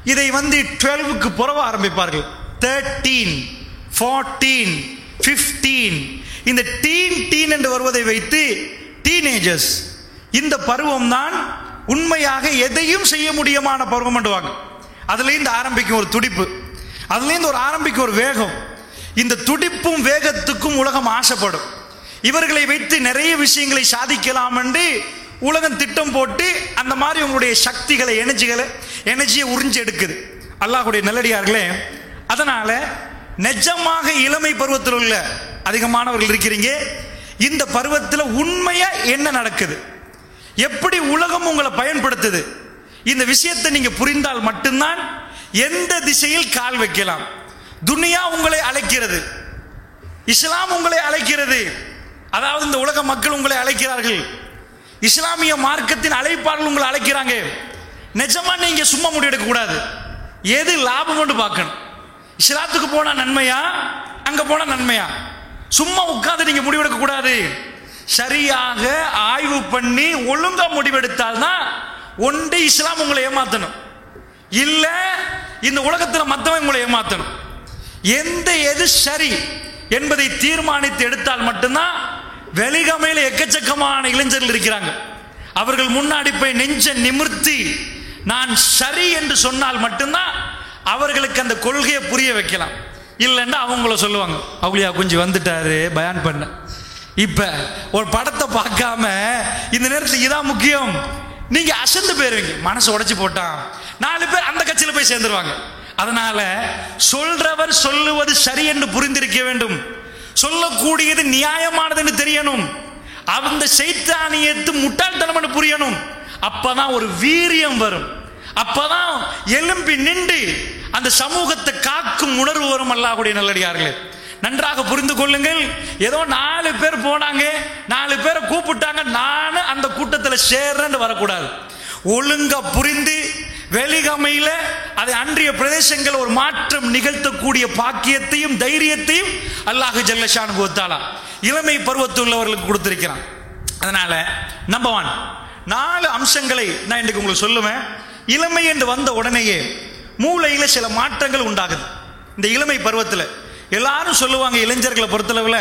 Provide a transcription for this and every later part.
இதை 12க்கு புறவ ஆரம்பிப்பார்கள். 13, 14, 15 இந்த டீன் என்று வருவதை வைத்து டீனேஜர்ஸ், இந்த பருவம் தான் உண்மையாக எதையும் செய்ய முடியுமான பருவம் பண்ணுவாங்க. அதுலேருந்து ஆரம்பிக்கும் ஒரு துடிப்பு, அதுலேருந்து ஆரம்பிக்கும் ஒரு வேகம். இந்த துடிப்பும் வேகத்துக்கும் உலகம் ஆசைப்படும். இவர்களை வைத்து நிறைய விஷயங்களை சாதிக்கலாம் என்று உலகம் திட்டம் போட்டு அந்த மாதிரி உங்களுடைய சக்திகளை எனர்ஜியை உறிஞ்சி எடுக்குது. அல்லாஹ்வுடைய நல்லடியார்களே, அதனால நிஜமாக இளமை பருவத்தில் உள்ள அதிகமானவர்கள் இருக்கிறீங்க. இந்த பருவத்தில் உண்மையா என்ன நடக்குது, எப்படி உலகம் உங்களை பயன்படுத்துது, இந்த விஷயத்தை நீங்க புரிந்தால் மட்டும்தான் எந்த திசையில் கால் வைக்கலாம். துனியா உங்களை அழைக்கிறது, இஸ்லாம் உங்களை அழைக்கிறது, அதாவது இந்த உலக மக்கள் உங்களை அழைக்கிறார்கள், இஸ்லாமிய மார்க்கத்தின் அழைப்பாளர்கள் உங்களை அழைக்கிறாங்க. நிஜமா நீங்க சும்மா முடிவெடுக்க கூடாது, எது லாபம் கொண்டு பார்க்கணும். இஸ்லாத்துக்கு போனா நன்மையா, அங்க போனா நன்மையா, சும்மா உட்கார்ந்து நீங்க முடிவெடுக்க கூடாது. சரியாக ஆய்வு பண்ணி ஒழுங்கா முடிவெடுத்தால்தான் ஒன்று இஸ்லாம் உங்களை ஏமாத்தணும், இல்ல இந்த உலகத்தில் மற்றவங்க உங்களை ஏமாத்தணும். எது சரி என்பதை தீர்மானித்து எடுத்தால் மட்டும்தான். வெளிகமையில எக்கச்சக்கமான இளைஞர்கள் இருக்கிறாங்க, அவர்கள் முன்னாடி போய் நெஞ்ச நிமிர்த்தி நான் சரி என்று சொன்னால் மட்டும்தான் அவர்களுக்கு அந்த கொள்கையை புரிய வைக்கலாம். இல்லைன்னா அவங்கள சொல்லுவாங்க, அவளியா கொஞ்சம் வந்துட்டாரு பயான் பண்ண. இப்ப ஒரு படத்தை பார்க்காம இந்த நேரத்தில் இதான் முக்கியம், நீங்க அசந்து போயிருவீங்க. மனசு உடைச்சு போட்டான் 4 பேர் அந்த கட்சியில போய் சேர்ந்துருவாங்க. அதனால சொல்றவர் சொல்லுவது சரி என்று புரிந்திருக்க வேண்டும், சொல்லக்கூடியது நியாயமானது என்று தெரியணும், அந்த சைத்தானியத்து முட்டாள்தனம் புரியணும். அப்பதான் ஒரு வீரியம் வரும், அப்பதான் எலும்பி நின்று அந்த சமூகத்தை காக்கும் உணர்வு வரும். அல்லாஹ்வுடைய நல்லடியார்களே, நன்றாக புரிந்து கொள்ளுங்கள். ஏதோ 4 பேர் போனாங்க, 4 பேரை கூப்பிட்டாங்க, நானும் அந்த கூட்டத்தில் சேர்றேன்னு வரக்கூடாது. ஒழுங்கா புரிந்து வெளிகமையில அதை அன்றைய பிரதேசங்கள் ஒரு மாற்றம் நிகழ்த்தக்கூடிய பாக்கியத்தையும் தைரியத்தையும் அல்லாஹ் ஜல்ல ஷானுஹு வ தஆலா இளமை பருவத்தில் உள்ளவர்களுக்கு கொடுத்திருக்கிறான். அதனால நம்பர் 1 4 அம்சங்களை நான் இன்றைக்கு உங்களுக்கு சொல்லுவேன். இளமை என்று வந்த உடனேயே மூளையில சில மாற்றங்கள் உண்டாகுது. இந்த இளமை பருவத்தில் எல்லாரும் சொல்லுவாங்க, இளைஞர்களை பொறுத்தளவில்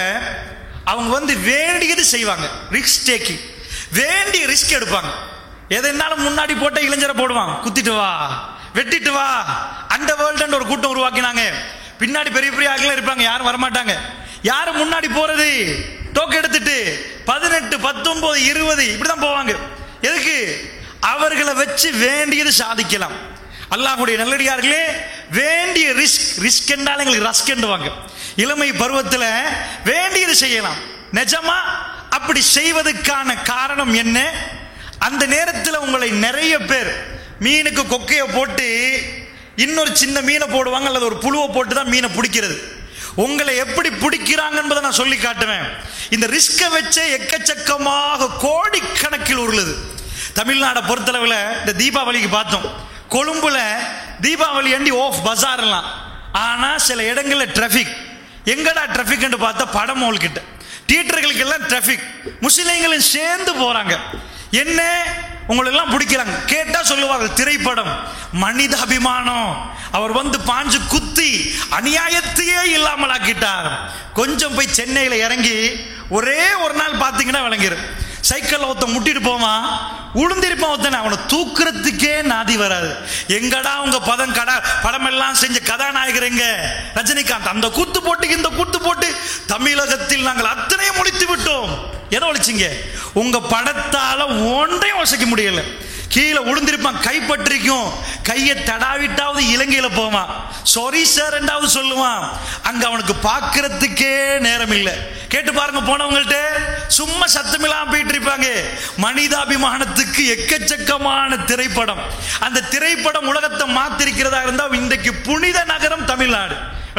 அவங்க வேண்டியது செய்வாங்க, ரிஸ்க் டேக்கிங், வேண்டிய ரிஸ்க் எடுப்பாங்க. எதனாலும் முன்னாடி போட்ட இளைஞரை போடுவான், குத்திட்டு வா வெட்டிட்டு வா. அந்த வேர்ல்டு ஒரு கூட்டம் உருவாக்கினாங்க. பின்னாடி பெரிய பெரிய ஆட்கள் இருப்பாங்க, யாரும் வரமாட்டாங்க. யாரும் முன்னாடி போறது, டோக்கு எடுத்துட்டு 18, 19, 20 இப்படிதான் போவாங்க. எதுக்கு? அவர்களை வச்சு வேண்டியது சாதிக்கலாம். அல்லாஹ்வுடைய நல்லடியார்களே, வேண்டிய ரிஸ்க் என்றால் எங்களுக்கு ரஸ்க் என்றுவாங்க. இளமை பருவத்தில் வேண்டியது செய்யலாம். நிஜமா அப்படி செய்வதற்கான காரணம் என்ன? அந்த நேரத்தில் உங்களை நிறைய பேர் மீனுக்கு கொக்கையை போட்டு இன்னொரு சின்ன மீனை போடுவாங்க, அல்லது ஒரு புழுவை போட்டு தான் மீனை பிடிக்கிறது. உங்களை எப்படி பிடிக்கிறாங்க என்பதை நான் சொல்லி காட்டுவேன். இந்த ரிஸ்கை வச்சே எக்கச்சக்கமாக கோடிக்கணக்கில் உருளுது. தமிழ்நாடை பொறுத்தளவில் இந்த தீபாவளிக்கு பார்த்தோம், கொழும்புல தீபாவளி அண்டி ஆஃப் பஜார்லாம். ஆனால் சில இடங்களில் டிராஃபிக். எங்கடா டிராஃபிக் என்று பார்த்தா படமோல் கிட்ட தியேட்டர்களுக்கு எல்லாம் டிராஃபிக். முஸ்லிம்களும் சேர்ந்து போறாங்க. என்ன உங்களெல்லாம் பிடிக்கிறாங்க கேட்டா சொல்லுவாங்க, திரைப்படம், மனித அபிமானம். அவர் பாஞ்சு குத்தி அநியாயத்தையே இல்லாமல் ஆக்கிட்டார். கொஞ்சம் போய் சென்னையில் இறங்கி ஒரே ஒரு நாள் பார்த்தீங்கன்னா விளங்கிடும். சைக்கிள் ஒருத்த முட்டிட்டு போவான், உளுந்திருப்பான் ஒருத்தனை, அவனை தூக்குறதுக்கே நாதி வராது. எங்கடா உங்க படம் எல்லாம் செஞ்ச கதாநாயகர் எங்க? ரஜினிகாந்த். அந்த கூத்து போட்டு இந்த கூத்து போட்டு தமிழகத்தில் நாங்கள் அத்தனையும் முடித்து விட்டோம். எதை ஒழிச்சிங்க? உங்க படத்தால ஒன்றையும் வசிக்க முடியல. கீழே உளுந்திருப்பான், கைப்பற்றிக்கும், கையை தடாவிட்டாவது இலங்கையில போவான், சாரி சார் என்றாவது சொல்லுவான். அங்க அவனுக்கு பார்க்கறதுக்கே நேரம் இல்லை. கேட்டு பாருங்க, போனவங்கள்ட்ட சும்மா சத்தமில்லாம போயிட்டு இருப்பாங்க. மனிதாபிமானத்துக்கு எக்கச்சக்கமான திரைப்படம். அந்த திரைப்படம் உலகத்தை மாத்திருக்கிறதா இருந்தா இன்றைக்கு புனித நகரம் தமிழ்நாடு.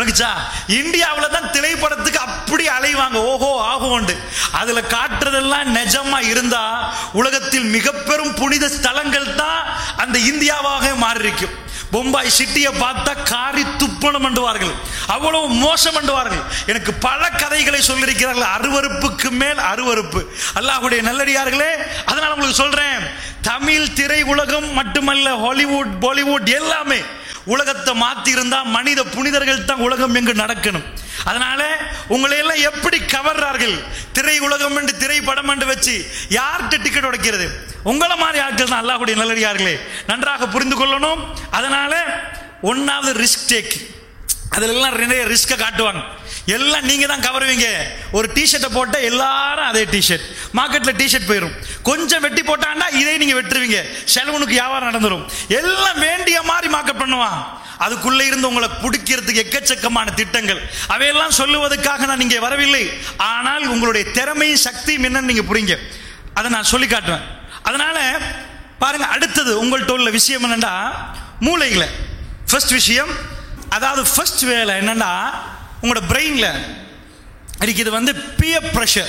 இந்தியாவில் தான் திரைப்படத்துக்கு அப்படி அலைவாங்க, ஓஹோ ஆகும். அதுல காட்டுறதெல்லாம் நிஜமா இருந்தா உலகத்தில் மிக பெரும் புனித ஸ்தலங்கள் தான் அந்த இந்தியாவாக மாறி இருக்கும். பொம்பாய் சிட்டியை பார்த்தா காரி துப்பணம் பண்ணுவார்கள், அவ்வளவு மோசம் பண்ணுவார்கள். எனக்கு பல கதைகளை சொல்லியிருக்கிறார்கள், அருவருப்புக்கு மேல் அருவருப்பு. அல்லாஹ்வுடைய நல்லடியார்களே, அதனால உங்களுக்கு சொல்றேன், தமிழ் திரை உலகம் மட்டுமல்ல, ஹாலிவுட், பாலிவுட் எல்லாமே உலகத்தை மாத்தி இருந்தா மனித புனிதர்கள் தான் உலகம் எங்கு நடக்கணும். அதனால உங்களை எல்லாம் எப்படி கவர்றார்கள், திரை உலகம் என்று திரைப்படம் என்று வச்சு யார்கிட்ட டிக்கெட் உடைக்கிறது? உங்களை மாதிரி ஆட்கள் தான். அல்லாஹ்வுடைய நல்லடியார்களே, நன்றாக புரிந்து கொள்ளணும். அதனால ஒன்னாவது ரிஸ்க் டேக், அதெல்லாம் நிறைய ரிஸ்கை காட்டுவாங்க. எல்லாம் நீங்க தான் கவருவீங்க. ஒரு டிஷர்ட்டை போட்ட எல்லாரும் அதே டிஷர்ட், மார்க்கெட்ல டிஷர்ட் போயிடும். கொஞ்சம் வெட்டி போட்டாண்டா இதே நீங்க வெட்டுருவீங்க, செலவுனுக்கு வியாபாரம் நடந்துடும். எல்லாம் வேண்டிய மாதிரி மார்க்கெட் பண்ணுவான். அதுக்குள்ள இருந்து உங்களை பிடிக்கிறதுக்கு எக்கச்சக்கமான திட்டங்கள். அவையெல்லாம் சொல்லுவதற்காக நான் இங்கே வரவில்லை. ஆனால் உங்களுடைய திறமையும் சக்தியும் என்னன்னு நீங்க புரியுங்க, அதை நான் சொல்லி காட்டுவேன். அதனால பாருங்க, அடுத்தது உங்கள்கிட்ட உள்ள விஷயம் என்னன்னா, மூளைகளை ஃபர்ஸ்ட் விஷயம், அதாவது ஃபர்ஸ்ட் வேலை என்னன்னா, உங்களோட பிரெயின்ல இருக்குது பியர் பிரஷர்.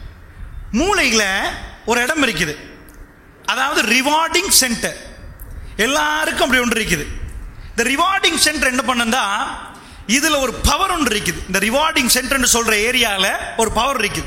மூளையில ஒரு இடம் இருக்குது, அதாவது ரிவார்டிங் சென்டர். எல்லாருக்கும் அப்படி ஒன்று இருக்குது. இந்த ரிவார்டிங் சென்டர் என்ன பண்ணா, இதுல ஒரு பவர் ஒன்று இருக்குது. இந்த ரிவார்டிங் சென்டர் சொல்ற ஏரியால ஒரு பவர் இருக்குது.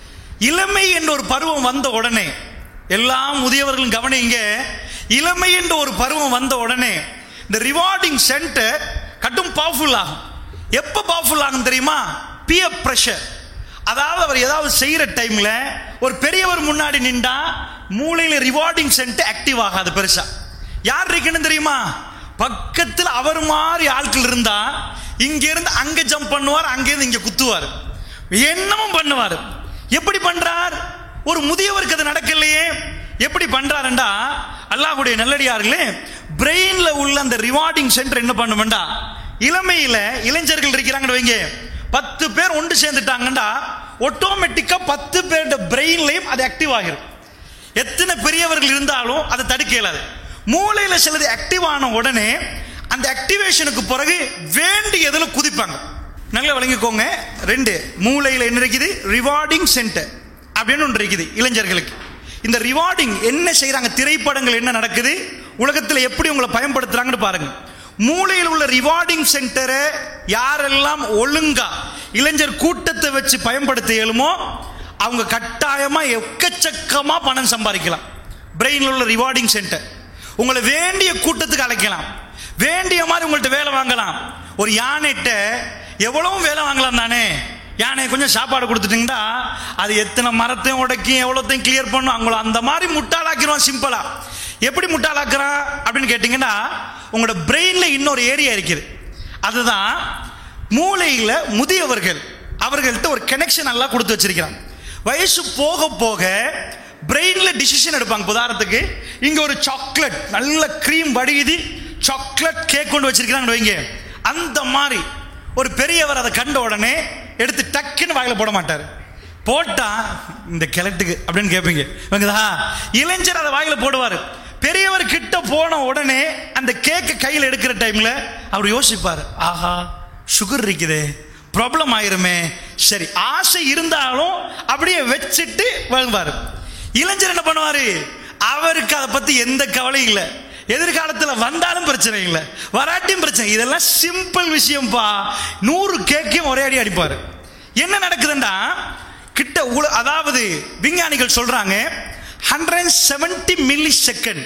இளமை என்ற ஒரு பருவம் வந்த உடனே, எல்லா முதியவர்களும் கவனிங்க, இளமை என்ற ஒரு பருவம் வந்த உடனே இந்த ரிவார்டிங் சென்டர் கட்டும் பவர்ஃபுல் ஆகும். எப்ப பவர்ஃபுல் ஆகும் தெரியுமா? Pier pressure. அதாவது அவர் ஏதாவது செய்யற டைம்ல ஒரு பெரியவர் முன்னாடி நின்றா மூளையில ரிவார்டிங் சென்டர் ஆக்டிவ் ஆகாது பெருசா. யார் இருக்கணும் தெரியுமா? பக்கத்தில் அவர் மாதிரி ஆட்கள் இருந்தா இங்க இருந்து அங்க ஜம்ப் பண்ணுவார், அங்க இருந்து இங்க குத்துவார், என்னமும் பண்ணுவார். எப்படி பண்றார்? ஒரு முதியவருக்கு அது நடக்கலையே. எப்படி பண்றாருண்டா, அல்லாஹ்வுடைய நல்லடியார்களே, பிரெயின்ல உள்ள அந்த ரிவார்டிங் சென்டர் என்ன பண்ணுமெண்டா, இளமையில இளைஞர்கள் இருக்கிறாங்கன்னு வைங்க, 10 பேர் ஒன்று சேர்ந்துட்டாங்கண்டா ஆட்டோமேட்டிக்கா 10 பேருடைய பிரெயின்லயும் அது ஆக்டிவ் ஆகிரும். எத்தனை பெரியவர்கள் இருந்தாலும் அதை தடுக்க இயலாது. மூளையில சிலது ஆக்டிவ் ஆன உடனே அந்த ஆக்டிவேஷனுக்கு பிறகு வேண்டியதுல குதிப்பாங்க. நல்லா விளங்கிக்கோங்க. 2 மூளையில என்ன இருக்குது? ரிவார்டிங் சென்டர் அப்படின்னு ஒன்று இருக்குது இளைஞர்களுக்கு. இந்த ரிவார்டிங் என்ன செய்யறாங்க? திரைப்படங்கள் என்ன நடக்குது, உலகத்தில் எப்படி உங்களை பயன்படுத்துறாங்கன்னு பாருங்க. மூளையில் உள்ள ரிவார்டிங் சென்டரை யாரெல்லாம் ஒழுங்கா இளைஞர் கூட்டத்தை வச்சு பயன்படுத்த இயலுமோ அவங்க கட்டாயமா எக்கச்சக்கமா பணம் சம்பாதிக்கலாம். பிரெயினில் உள்ள ரிவார்டிங் சென்டர் உங்களை வேண்டிய கூட்டத்துக்கு அழைக்கலாம், வேண்டிய மாதிரி உங்கள்கிட்ட வேலை வாங்கலாம். ஒரு யானைகிட்ட எவ்வளவு வேலை வாங்கலாம் தானே. யானை கொஞ்சம் சாப்பாடு கொடுத்துட்டீங்கன்னா அது எத்தனை மரத்தையும் உடைக்கும், எவ்வளோத்தையும் கிளியர் பண்ணும். அவங்கள அந்த மாதிரி முட்டாளாக்கிடுவான் சிம்பிளா. எப்படி முட்டாளாக்குறான் அப்படின்னு கேட்டீங்கன்னா, உங்களோட பிரெயின்ல இன்னொரு ஏரியா இருக்குது, அதுதான் மூளையில முதியவர்கள். அவர்கள்ட்ட ஒரு கனெக்ஷன் நல்லா கொடுத்து வச்சிருக்கிறான். வயசு போக போக பிரெயின்ல டிசிஷன் எடுப்பாங்க. உதாரணத்துக்கு இங்க ஒரு சாக்லேட் நல்ல கிரீம் வடிகுது, சாக்லேட் கேக் கொண்டு வச்சிருக்கிறாங்க வைங்க. அந்த மாதிரி ஒரு பெரியவர் அதை கண்ட உடனே எடுத்து டக்குன்னு வாயில போட மாட்டார். போட்டா இந்த கிழட்டுக்கு அப்படின்னு கேட்பீங்க. இளைஞர் அதை வாயில போடுவார். பெரியவர் கிட்ட போன உடனே அந்த கேக்கு கையில் எடுக்கிற டைம்ல அவர் யோசிப்பார், ஆஹா சுகர் இருக்குதே, ப்ராப்ளம் ஆயிருமே. சரி, ஆசை இருந்தாலும் அப்படியே வச்சுட்டு வாழ்வார். இளைஞர் என்ன பண்ணுவாரு? அவருக்கு அதை பத்தி எந்த கவலையும் இல்லை. எதிர்காலத்தில் வந்தாலும் பிரச்சனை இல்லை, வராட்டியும் பிரச்சனை. இதெல்லாம் சிம்பிள் விஷயம்ப்பா. 100 கேக்கையும் ஒரே அடி அடிப்பாரு. என்ன நடக்குதுன்னா கிட்ட, அதாவது விஞ்ஞானிகள் சொல்றாங்க 170 மில்லி செகண்ட்,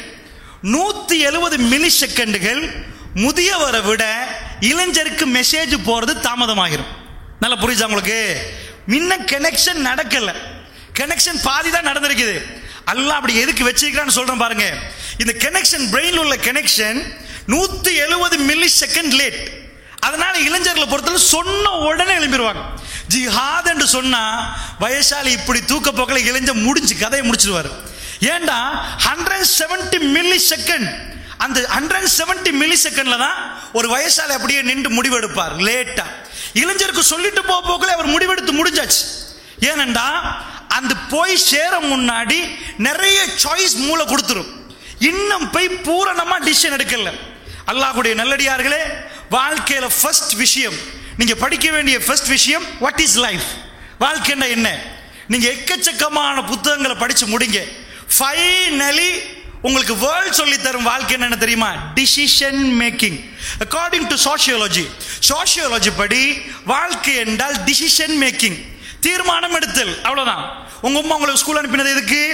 170 மில்லி செகண்டுகள் முதியவரை விட இளைஞருக்கு மெசேஜ் போறது தாமதமாகிரும். நல்லா புரியுதா உங்களுக்கு? முன்ன கனெக்ஷன் நடக்கல, கனெக்ஷன் பாதி தான் நடந்திருக்குது. அல்லாஹ் அப்படி எதுக்கு வச்சிருக்கான்னு சொல்றேன் பாருங்க. இந்த கனெக்ஷன், பிரெயின்ல உள்ள கனெக்ஷன் 170 மில்லி செகண்ட் லேட். அதனால இளைஞர்களை பொறுத்தவரை சொன்ன உடனே எழுப்பிடுவாங்க. ஜிஹாத் என்று சொன்னா வயசாலி இப்படி தூக்க போக்கல இளைஞ முடிஞ்சு கதையை முடிச்சிருவாரு. ஏண்டா 170 மில்லி செகண்ட், அந்த 170 மில்லி செகண்ட்ல தான் ஒரு வயசாலி அப்படியே நின்று முடிவெடுப்பார் லேட்டா. இளைஞருக்கு சொல்லிட்டு போக்கல அவர் முடிவெடுத்து முடிஞ்சாச்சு. ஏனண்டா அந்த போய் சேர முன்னாடி நிறைய சாய்ஸ் மூளை கொடுத்துரும். இன்னும் போய் பூரணமா டிசிஷன் எடுக்கல. அல்லாஹ்வுடைய நல்லடியார்களே, வாழ்க்கையில ஃபர்ஸ்ட் விஷயம், நீங்க படிக்க வேண்டிய ஃபர்ஸ்ட் விஷயம், வாட் இஸ் லைஃப்? வாழ்க்கைன்னா என்ன? நீங்க எக்கச்சக்கமான புத்தகங்களை படிச்சு முடிங்க. ஃபைனலி உங்களுக்கு வேர்ல்ட் சொல்லி தரும் வாழ்க்கை என்ன தெரியுமா? Decision making. According to sociology படி வாழ்க்கை என்றால் டிசிஷன் மேக்கிங், தீர்மானம் எடுத்தல். அவ்வளவுதான். உங்க அம்மா உங்களுக்கு ஸ்கூல் அனுப்பினது எதுக்கு?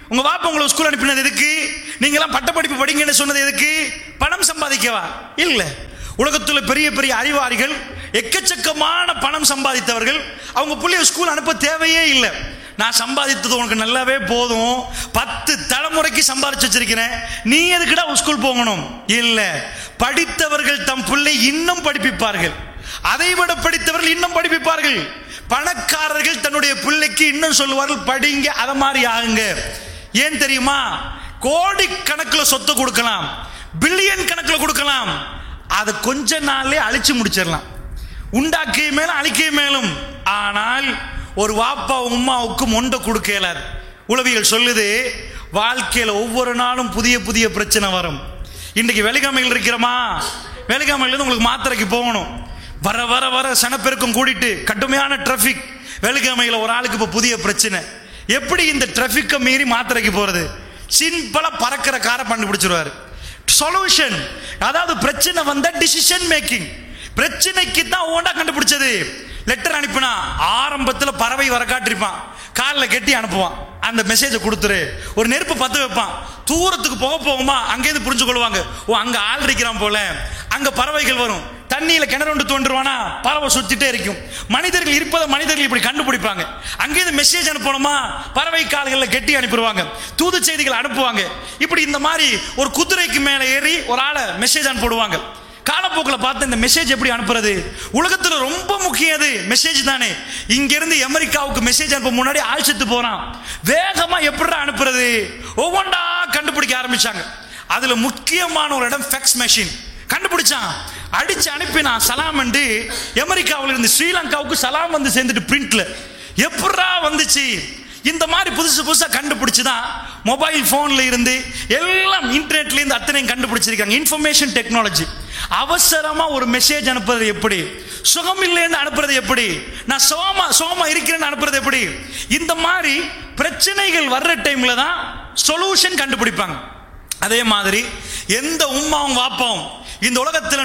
உங்க வாப்பா உங்களை ஸ்கூல் அனுப்பினது எதுக்கு? நீங்களாம் பட்டப்படிப்பு படிங்கன்னு சொன்னது எதுக்கு? பணம் சம்பாதிக்கவா? இல்ல. உலகத்தில் பெரிய பெரிய அறிவாளிகள், எக்கச்சக்கமான பணம் சம்பாதித்தவர்கள், அவங்க பிள்ளைய ஸ்கூல் அனுப்ப தேவையே இல்லை. நான் சம்பாதித்தது உனக்கு நல்லாவே போதும், 10 தலைமுறைக்கு சம்பாதிச்சு வச்சிருக்கிறேன், நீ எதுக்குடா ஸ்கூல் போகணும்? இல்ல. படித்தவர்கள் தம் பிள்ளை இன்னும் படிப்பிப்பார்கள், அதைவிட படித்தவர்கள் இன்னும் படிப்பிப்பார்கள். பணக்காரர்கள் தன்னுடைய பிள்ளைக்கு இன்னும் சொல்லுவார்கள், படிங்க, அத மாதிரி ஆகுங்க. ஏன் தெரியுமா? கோடி கணக்கில் சொத்து கொடுக்கலாம், பில்லியன் கணக்கில் கொடுக்கலாம், அதை கொஞ்ச நாள்லயே அழிச்சு முடிச்சிடலாம். உண்டாக்கிய மேலும் அழிக்கிய மேலும். ஆனால் ஒரு வாப்பா உம்மாவுக்கு மொண்டை கொடுக்க இயலாது. உளவியல் சொல்லுது, வாழ்க்கையில ஒவ்வொரு நாளும் புதிய புதிய பிரச்சனை வரும். இன்னைக்கு வெள்ளிக்கிழமையில் இருக்கிறோமா, வெள்ளிக்கிழமையில உங்களுக்கு மாத்திரைக்கு போகணும், வர வர வர சனப்பெருக்கம் கூடிட்டு கடுமையான டிராபிக். வெள்ளிக்கிழமையில ஒரு ஆளுக்கு இப்ப புதிய பிரச்சனை. எப்படி இந்த டிராபிக்கை மீறி மாத்திரைக்கு போறது? சிம்பிளா பறக்கிற காரை கண்டுபிடிச்சிருவாரு. சொல்யூஷன், அதாவது பிரச்சனை வந்த டிசிஷன் மேக்கிங். பிரச்சனைக்கு தான் ஓண்டா கண்டுபிடிச்சது. லெட்டர் அனுப்பினா ஆரம்பத்தில் பறவை வர காட்டிருப்பான், காலில் கட்டி அனுப்புவான், அந்த மெசேஜை கொடுத்துரு. ஒரு நெருப்பு பற்ற வைப்பான், தூரத்துக்கு போக போகுமா அங்கேருந்து புரிஞ்சு கொள்வாங்க, ஓ அங்க ஆள் இருக்கிறான் போல. அங்க பறவைகள் வரும், தண்ணியில கிணறு ஒன்று தோன்றுவானா, பறவை சுத்திட்டே இருக்கும். மனிதர்கள் இருப்பதை மனிதர்கள் இப்படி கண்டுபிடிப்பாங்க. அங்கேருந்து மெசேஜ் அனுப்பணுமா, பறவை கால்களில் கெட்டி அனுப்பிடுவாங்க, தூது செய்திகள் அனுப்புவாங்க. இப்படி இந்த மாதிரி ஒரு குதிரைக்கு மேலே ஏறி ஒரு ஆளை மெசேஜ் அனுப்பிடுவாங்க. காலப்போக்கில் பார்த்து இந்த மெசேஜ் எப்படி அனுப்புறது? உலகத்தில் ரொம்ப முக்கியம் மெசேஜ் தானே. இங்கிருந்து அமெரிக்காவுக்கு மெசேஜ் அனுப்ப முன்னாடி ஆள் செத்து போறான், வேகமா எப்படி அனுப்புறது? ஒவ்வொன்றா கண்டுபிடிக்க ஆரம்பிச்சாங்க. அதுல முக்கியமான ஒரு இடம் ஃபேக்ஸ் மெஷின் கண்டுபிடிச்சான். அடிச்சு அனுப்பினா சலாம் என்று அமெரிக்காவில் இருந்து ஸ்ரீலங்காவுக்கு சலாம் வந்து சேர்ந்துட்டு பிரிண்ட்ல எப்படா வந்துச்சு? இந்த மாதிரி புதுசு புதுசா கண்டுபிடிச்சுதான் மொபைல் போன்ல இருந்து எல்லாம் இன்டர்நெட்ல இருந்து அத்தனையும் கண்டுபிடிச்சிருக்காங்க. Information technology. அவசரமா ஒரு மெசேஜ் அனுப்புறது எப்படி, சுகம் இல்லைன்னு அனுப்புறது எப்படி, நான் சோமா இருக்கிறேன்னு அனுப்புறது எப்படி? இந்த மாதிரி பிரச்சனைகள் வர்ற டைம்ல தான் சொல்யூஷன் கண்டுபிடிப்பாங்க. அதே மாதிரி எந்த உம்மாவும் வாப்பாவும் இந்த உலகத்துல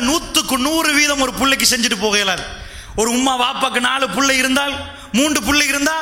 100% ஒரு பிள்ளைக்கு செஞ்சுட்டு போக இயலாது. ஒரு உம்மா வாப்பாக்கு 4 பிள்ளை இருந்தால், 3 பிள்ளை இருந்தா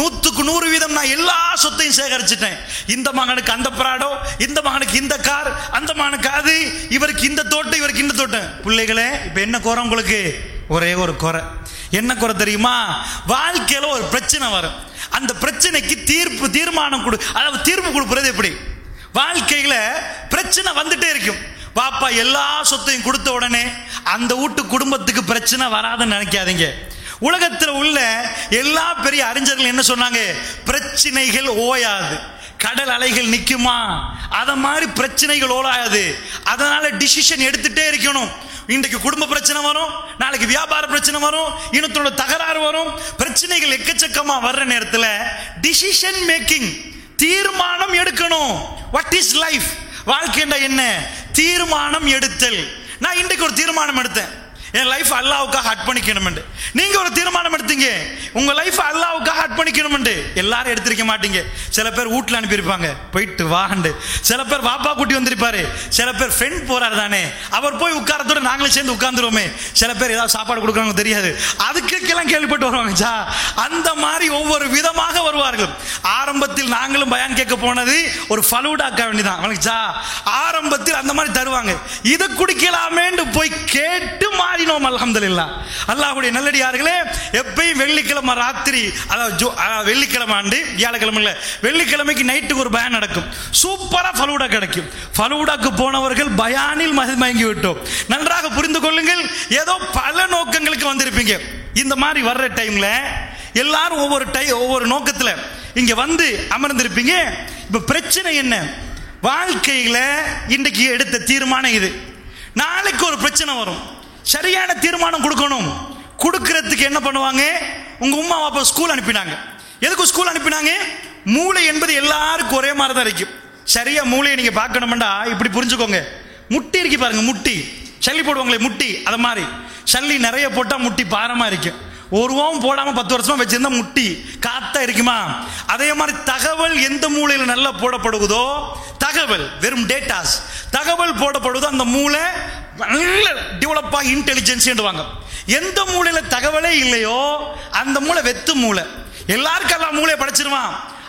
100% நான் எல்லா சொத்தையும் சேகரிச்சுட்டேன். இந்த மகனுக்கு அந்த பிராடோ, இந்த மகனுக்கு இந்த கார், அந்த மகனுக்கு அது, இவருக்கு இந்த தோட்டம், இவருக்கு இந்த தோட்டம். பிள்ளைகளே, இப்ப என்ன குறை உங்களுக்கு? ஒரே ஒரு குறை. என்ன குறை தெரியுமா? வாழ்க்கையில ஒரு பிரச்சனை வரும், அந்த பிரச்சனைக்கு தீர்மானம் கொடு, அதாவது தீர்ப்பு கொடுப்பது எப்படி? வாழ்க்கையில பிரச்சனை வந்துட்டே இருக்கும். பாப்பா எல்லா சொத்தையும் கொடுத்த உடனே அந்த வீட்டு குடும்பத்துக்கு பிரச்சனை வராதுன்னு நினைக்காதீங்க. உலகத்தில் உள்ள எல்லா பெரிய அறிஞர்கள் என்ன சொன்னாங்க? பிரச்சனைகள் ஓயாது, கடல் அலைகள் நிக்குமா, அத மாதிரி பிரச்சனைகள் ஓயாது. அதனால டிசிஷன் எடுத்துட்டே இருக்கணும். இன்றைக்கு குடும்ப பிரச்சனை வரும், நாளைக்கு வியாபார பிரச்சனை வரும், இனத்தோட தகராறு வரும், பிரச்சனைகள் எக்கச்சக்கமா வர்ற நேரத்தில் டிசிஷன் மேக்கிங், தீர்மானம் எடுக்கணும். What is life? வாழ்க்கைண்டா என்ன? தீர்மானம் எடுத்தல். நான் இன்றைக்கு ஒரு தீர்மானம் எடுத்தேன், என் லைஃப் அல்லாவுக்காக அர்ப்பணிக்கணும். நீங்க ஒரு தீர்மானம் எடுத்தீங்க, உங்க லைஃப் அல்லாவுக்காக அர்ப்பணிக்கணும். எல்லாரும் எடுத்திருக்க மாட்டீங்க. சில பேர் வீட்டுல அனுப்பியிருப்பாங்க, போயிட்டு வாண்டு. சில பேர் வாப்பா கூட்டி வந்திருப்பாரு, சில பேர் ஃப்ரெண்ட் போறாரு தானே, அவர் போய் உட்காரத்தோட நாங்களே சேர்ந்து உட்கார்ந்துருவோமே. சில பேர் ஏதாவது சாப்பாடு கொடுக்குறாங்க தெரியாது, அதுக்கெல்லாம் கேள்விப்பட்டு வருவாங்க. அந்த மாதிரி ஒவ்வொரு விதமாக வருவார்கள். ஆரம்பத்தில் நாங்களும் பயான் கேட்க போனது ஒரு ஃபலூடாக்க வேண்டியதான். ஆரம்பத்தில் அந்த மாதிரி தருவாங்க, இதை குடிக்கலாமேன்னு போய் கேட்டு மாறினோம். அல்ஹம்துலில்லாஹ். அல்லாஹ்வுடைய நல்லடியார்களே, எப்பயும் வெள்ளிக்கிழமை ராத்திரி, அதாவது வெள்ளிக்கிழமை ஆண்டு வியாழக்கிழமை இல்ல, வெள்ளிக்கிழமைக்கு நைட்டுக்கு ஒரு பயான் நடக்கும். சூப்பரா ஃபலூடா கிடைக்கும். ஃபலூடாக்கு போனவர்கள் பயானில் மயங்கி விட்டோம். நன்றாக புரிந்து கொள்ளுங்கள், ஏதோ பல நோக்கங்களுக்கு வந்திருப்பீங்க. இந்த மாதிரி வர்ற டைம்ல எல்லாரும் ஒவ்வொரு நோக்கத்துல இங்க வந்து அமர்ந்திருப்பீங்க. இப்ப பிரச்சனை என்ன? வாழ்க்கையில இன்றைக்கு எடுத்த தீர்மானம் இது, நாளைக்கு ஒரு பிரச்சனை வரும், சரியான தீர்மானம் கொடுக்கணும். கொடுக்கறதுக்கு என்ன பண்ணுவாங்க? உங்க உம்மா அப்பா ஸ்கூல் அனுப்பினாங்க. எதுக்கு ஸ்கூல் அனுப்பினாங்க? மூளை என்பது எல்லாருக்கும் ஒரே மாதிரி தான் இருக்கும். சரியா மூளையை நீங்க பார்க்கணும்டா இப்படி புரிஞ்சுக்கோங்க. முட்டி இருக்கு பாருங்க, முட்டி சல்லி போடுவாங்களே முட்டி, அத மாதிரி சல்லி நிறைய போட்டா முட்டி பாரமா இருக்கும். ஒரு ஓம் போடாம 10 வருஷமா வச்சிருந்தா முட்டி காத்தா இருக்குமா? அதே மாதிரி தகவல் எந்த மூளையில நல்லா போடப்படுவதோ, தகவல் வெறும் டேட்டாஸ், தகவல் போடப்படுவதோ அந்த மூளை நல்ல டெவலப் ஆகி இன்டெலிஜென்ஸ் வாங்க. எந்த மூளையில தகவலே இல்லையோ அந்த மூளை வெத்து மூளை. எல்லாருக்கும் எல்லாம் மூளையை படைச்சிருவான்.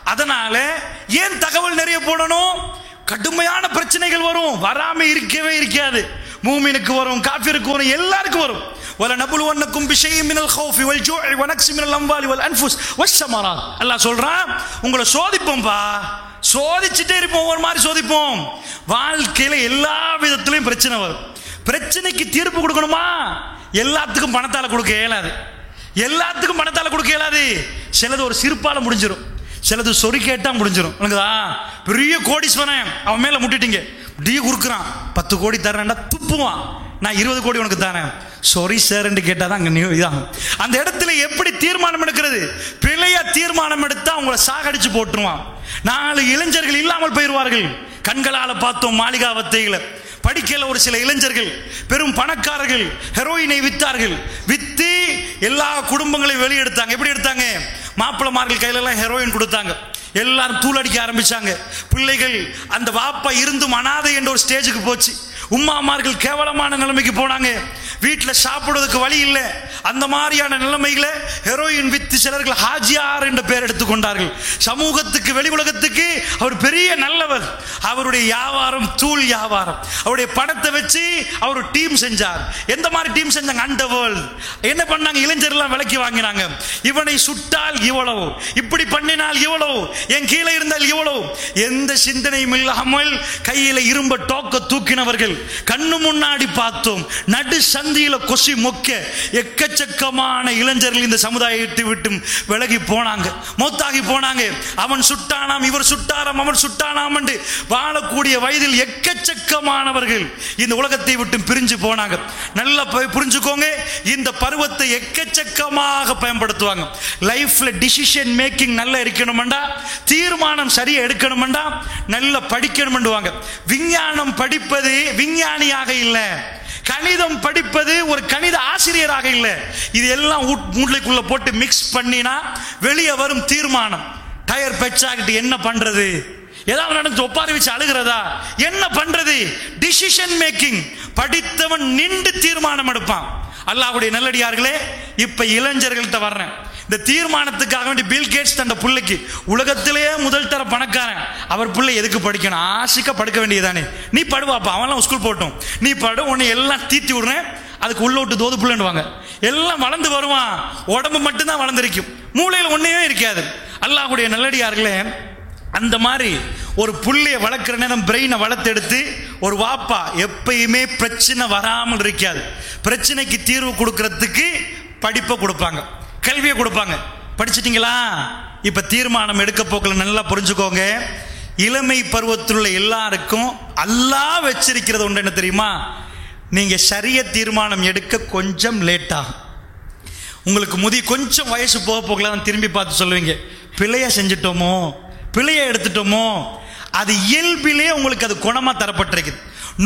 அதனால ஏன் தகவல் நிறைய போடணும்? கடுமையான பிரச்சனைகள் வரும், வராம இருக்கவே இருக்காது. மூமினுக்கு வரும், காஃபிருக்கு வரும், எல்லாருக்கும் வரும். வல நபுலுவன்னக்கும் பிஷைஇம் மினல் கௌஃபி வல் ஜூஇ வ நக்ஸி மினல் அம்வாலி வல் அன்ஃபுஸ் வஸ்ஸமராத். அல்லாஹ் சொல்றான், உங்களை சோதிப்போம்பா, சோதிச்சுட்டே இருப்போம், ஒரு மாதிரி சோதிப்போம். வாழ்க்கையில எல்லா விதத்திலையும் பிரச்சனை வரும். பிரச்சனைக்கு தீர்ப்பு கொடுக்கணுமா? எல்லாத்துக்கும் பணத்தால கொடுக்க இயலாது, எல்லாத்துக்கும் பணத்தால கொடுக்க இயலாது. சிலது ஒரு சிரிப்பால முடிஞ்சிடும், சிலது சொறி கேட்டா முடிஞ்சிடும். பெரிய கோடீஸ்வரன், அவன் மேல முட்டிட்டீங்க, டீ குறுக்குறான், 10 கோடி தரேன்டா, துப்புவான், நான் 20 கோடி உனக்கு தரேன், சாரி சார் என்று கேட்டாதான் அங்க இதாகும். அந்த இடத்துல எப்படி தீர்மானம் எடுக்கிறது? பிழையா தீர்மானம் எடுத்தா உங்களை சாகடிச்சு போட்டுருவான். 4 இளைஞர்கள் இல்லாமல் போயிடுவார்கள். கண்களால பார்த்தோம் மாளிகாவத்தையில. படிக்கல ஒரு சில இளைஞர்கள் பெரும் பணக்காரர்கள் ஹெரோயினை வித்தார்கள். வித்து எல்லா குடும்பங்களையும் வெளியெடுத்தாங்க. எப்படி எடுத்தாங்க? மாப்பிளமார்கள் கையில எல்லாம் ஹெரோயின் கொடுத்தாங்க. எல்லாரும் தூளடிக்க ஆரம்பிச்சாங்க. பிள்ளைகள் அந்த வாப்பா இருந்தும் அனாதை என்ற ஒரு ஸ்டேஜுக்கு போச்சு. உம்மாமார்கள் கேவலமான நிலைமைக்கு போனாங்க. வீட்டில் சாப்பிடுவதற்கு வழி இல்லை. அந்த மாதிரியான நிலைமைகளை ஹெரோயின் வித்து சிலர்கள் ஹாஜியார் என்ற பெயர் எடுத்துக்கொண்டார்கள். சமூகத்துக்கு வெளி உலகத்துக்கு அவர் பெரிய நல்லவர். அவருடைய வியாபாரம் தூள் வியாபாரம். அவருடைய பணத்தை வச்சு அவர் டீம் செஞ்சார். எந்த மாதிரி டீம் செஞ்சாங்க? Under world. என்ன பண்ணாங்க? இளைஞர்லாம் விலைக்கு வாங்கினாங்க. இவனை சுட்டால் இவ்வளவு, இப்படி பண்ணினால் இவ்வளவு, என் கீழே இருந்தால் இவ்வளவு. எந்த சிந்தனையும் இல்லாமல் கையில இரும்ப டோக்க தூக்கினவர்கள் கண்ணு முன்னாடி பார்த்தோம். நடு சந்தியில கொசி மொக்க எக்கச்சக்கமான இளைஞர்கள் இந்த சமுதாயத்தை விட்டு விலகி போனாங்க, மௌத்தாகி போனாங்க. அவன் சுட்டானாம், இவர் சுட்டாராம், அவன் சுட்டானாம் என்று வாழக்கூடிய வயதில் எக்கச்சக்கமானவர்கள் இந்த உலகத்தை விட்டு பிரிஞ்சு போனாங்க. நல்லா புரிஞ்சுக்கோங்க, இந்த பருவத்தை எக்கச்சக்கமாக பயன்படுத்துவாங்க. லைஃப்ல டிசிஷன் மேக்கிங் நல்லா இருக்கணும்டா, தீர்மானம் சரியா எடுக்கணும்டா, நல்லா படிக்கணும்டுவாங்க. விஞ்ஞானம் படிப்பது விஞ்ஞானியாக இல்லை, கணிதம் படிப்பது ஒரு கணித ஆசிரியராக இல்லை. இது எல்லாம் மூளைக்குள்ள போட்டு மிக்ஸ் பண்ணினா வெளியே வரும் தீர்மானம். டயர் பெச்சாகிட்டு என்ன பண்றது? ஏதாவது நடந்து ஒப்பாரி வச்சு அழுகிறதா? என்ன பண்றது? Decision making. படித்தவன் நின்று தீர்மானம் எடுப்பான். அல்லாஹ்வுடைய நல்லடியார்களே, இப்ப இளைஞர்கள்ட்ட வர்றேன். இந்த தீர்மானத்துக்காக வேண்டி பில் கேட்ஸ் தன் பிள்ளைக்கு, உலகத்திலேயே முதல் தர பணக்காரன், அவர் பிள்ளை எதுக்கு படிக்கணும்? ஆசிக்க படுக்க வேண்டியதானே. நீ படுவாப்பா, அவன்லாம் ஸ்கூல் போட்டோம், நீ படு, உன்னை எல்லாம் தீத்தி விடுறேன், அதுக்கு உள்ள விட்டு தோது பிள்ளைன்னுவாங்க. எல்லாம் வளர்ந்து வருவான், உடம்பு மட்டும்தான் வளர்ந்துருக்கும், மூளையில் ஒன்றையே இருக்காது. அல்லாஹ்வுடைய நல்லடியார்களே, அந்த மாதிரி ஒரு புள்ளைய வளர்க்குற நேரம் பிரெயினை வளர்த்தெடுத்து ஒரு வாப்பா எப்பயுமே பிரச்சனை வராமல் இருக்காது. பிரச்சனைக்கு தீர்வு கொடுக்கறதுக்கு படிப்பை கொடுப்பாங்க, கல்வியை கொடுப்பாங்க. படிச்சிட்டீங்களா? இப்ப தீர்மானம் எடுக்க போக்கல நல்லா புரிஞ்சுக்கோங்க. இளமை பருவத்தில் உள்ள எல்லாருக்கும் அல்லாஹ் வச்சிருக்கிறது ஒன்று என்ன தெரியுமா? நீங்க சரிய தீர்மானம் எடுக்க கொஞ்சம் லேட் ஆகும். உங்களுக்கு கொஞ்சம் வயசு போக போகல திரும்பி பார்த்து சொல்லுவீங்க, பிழைய செஞ்சிட்டோமோ, பிழைய எடுத்துட்டோமோ. அது இயல்பிலே உங்களுக்கு அது குணமா தரப்பட்டிருக்குது.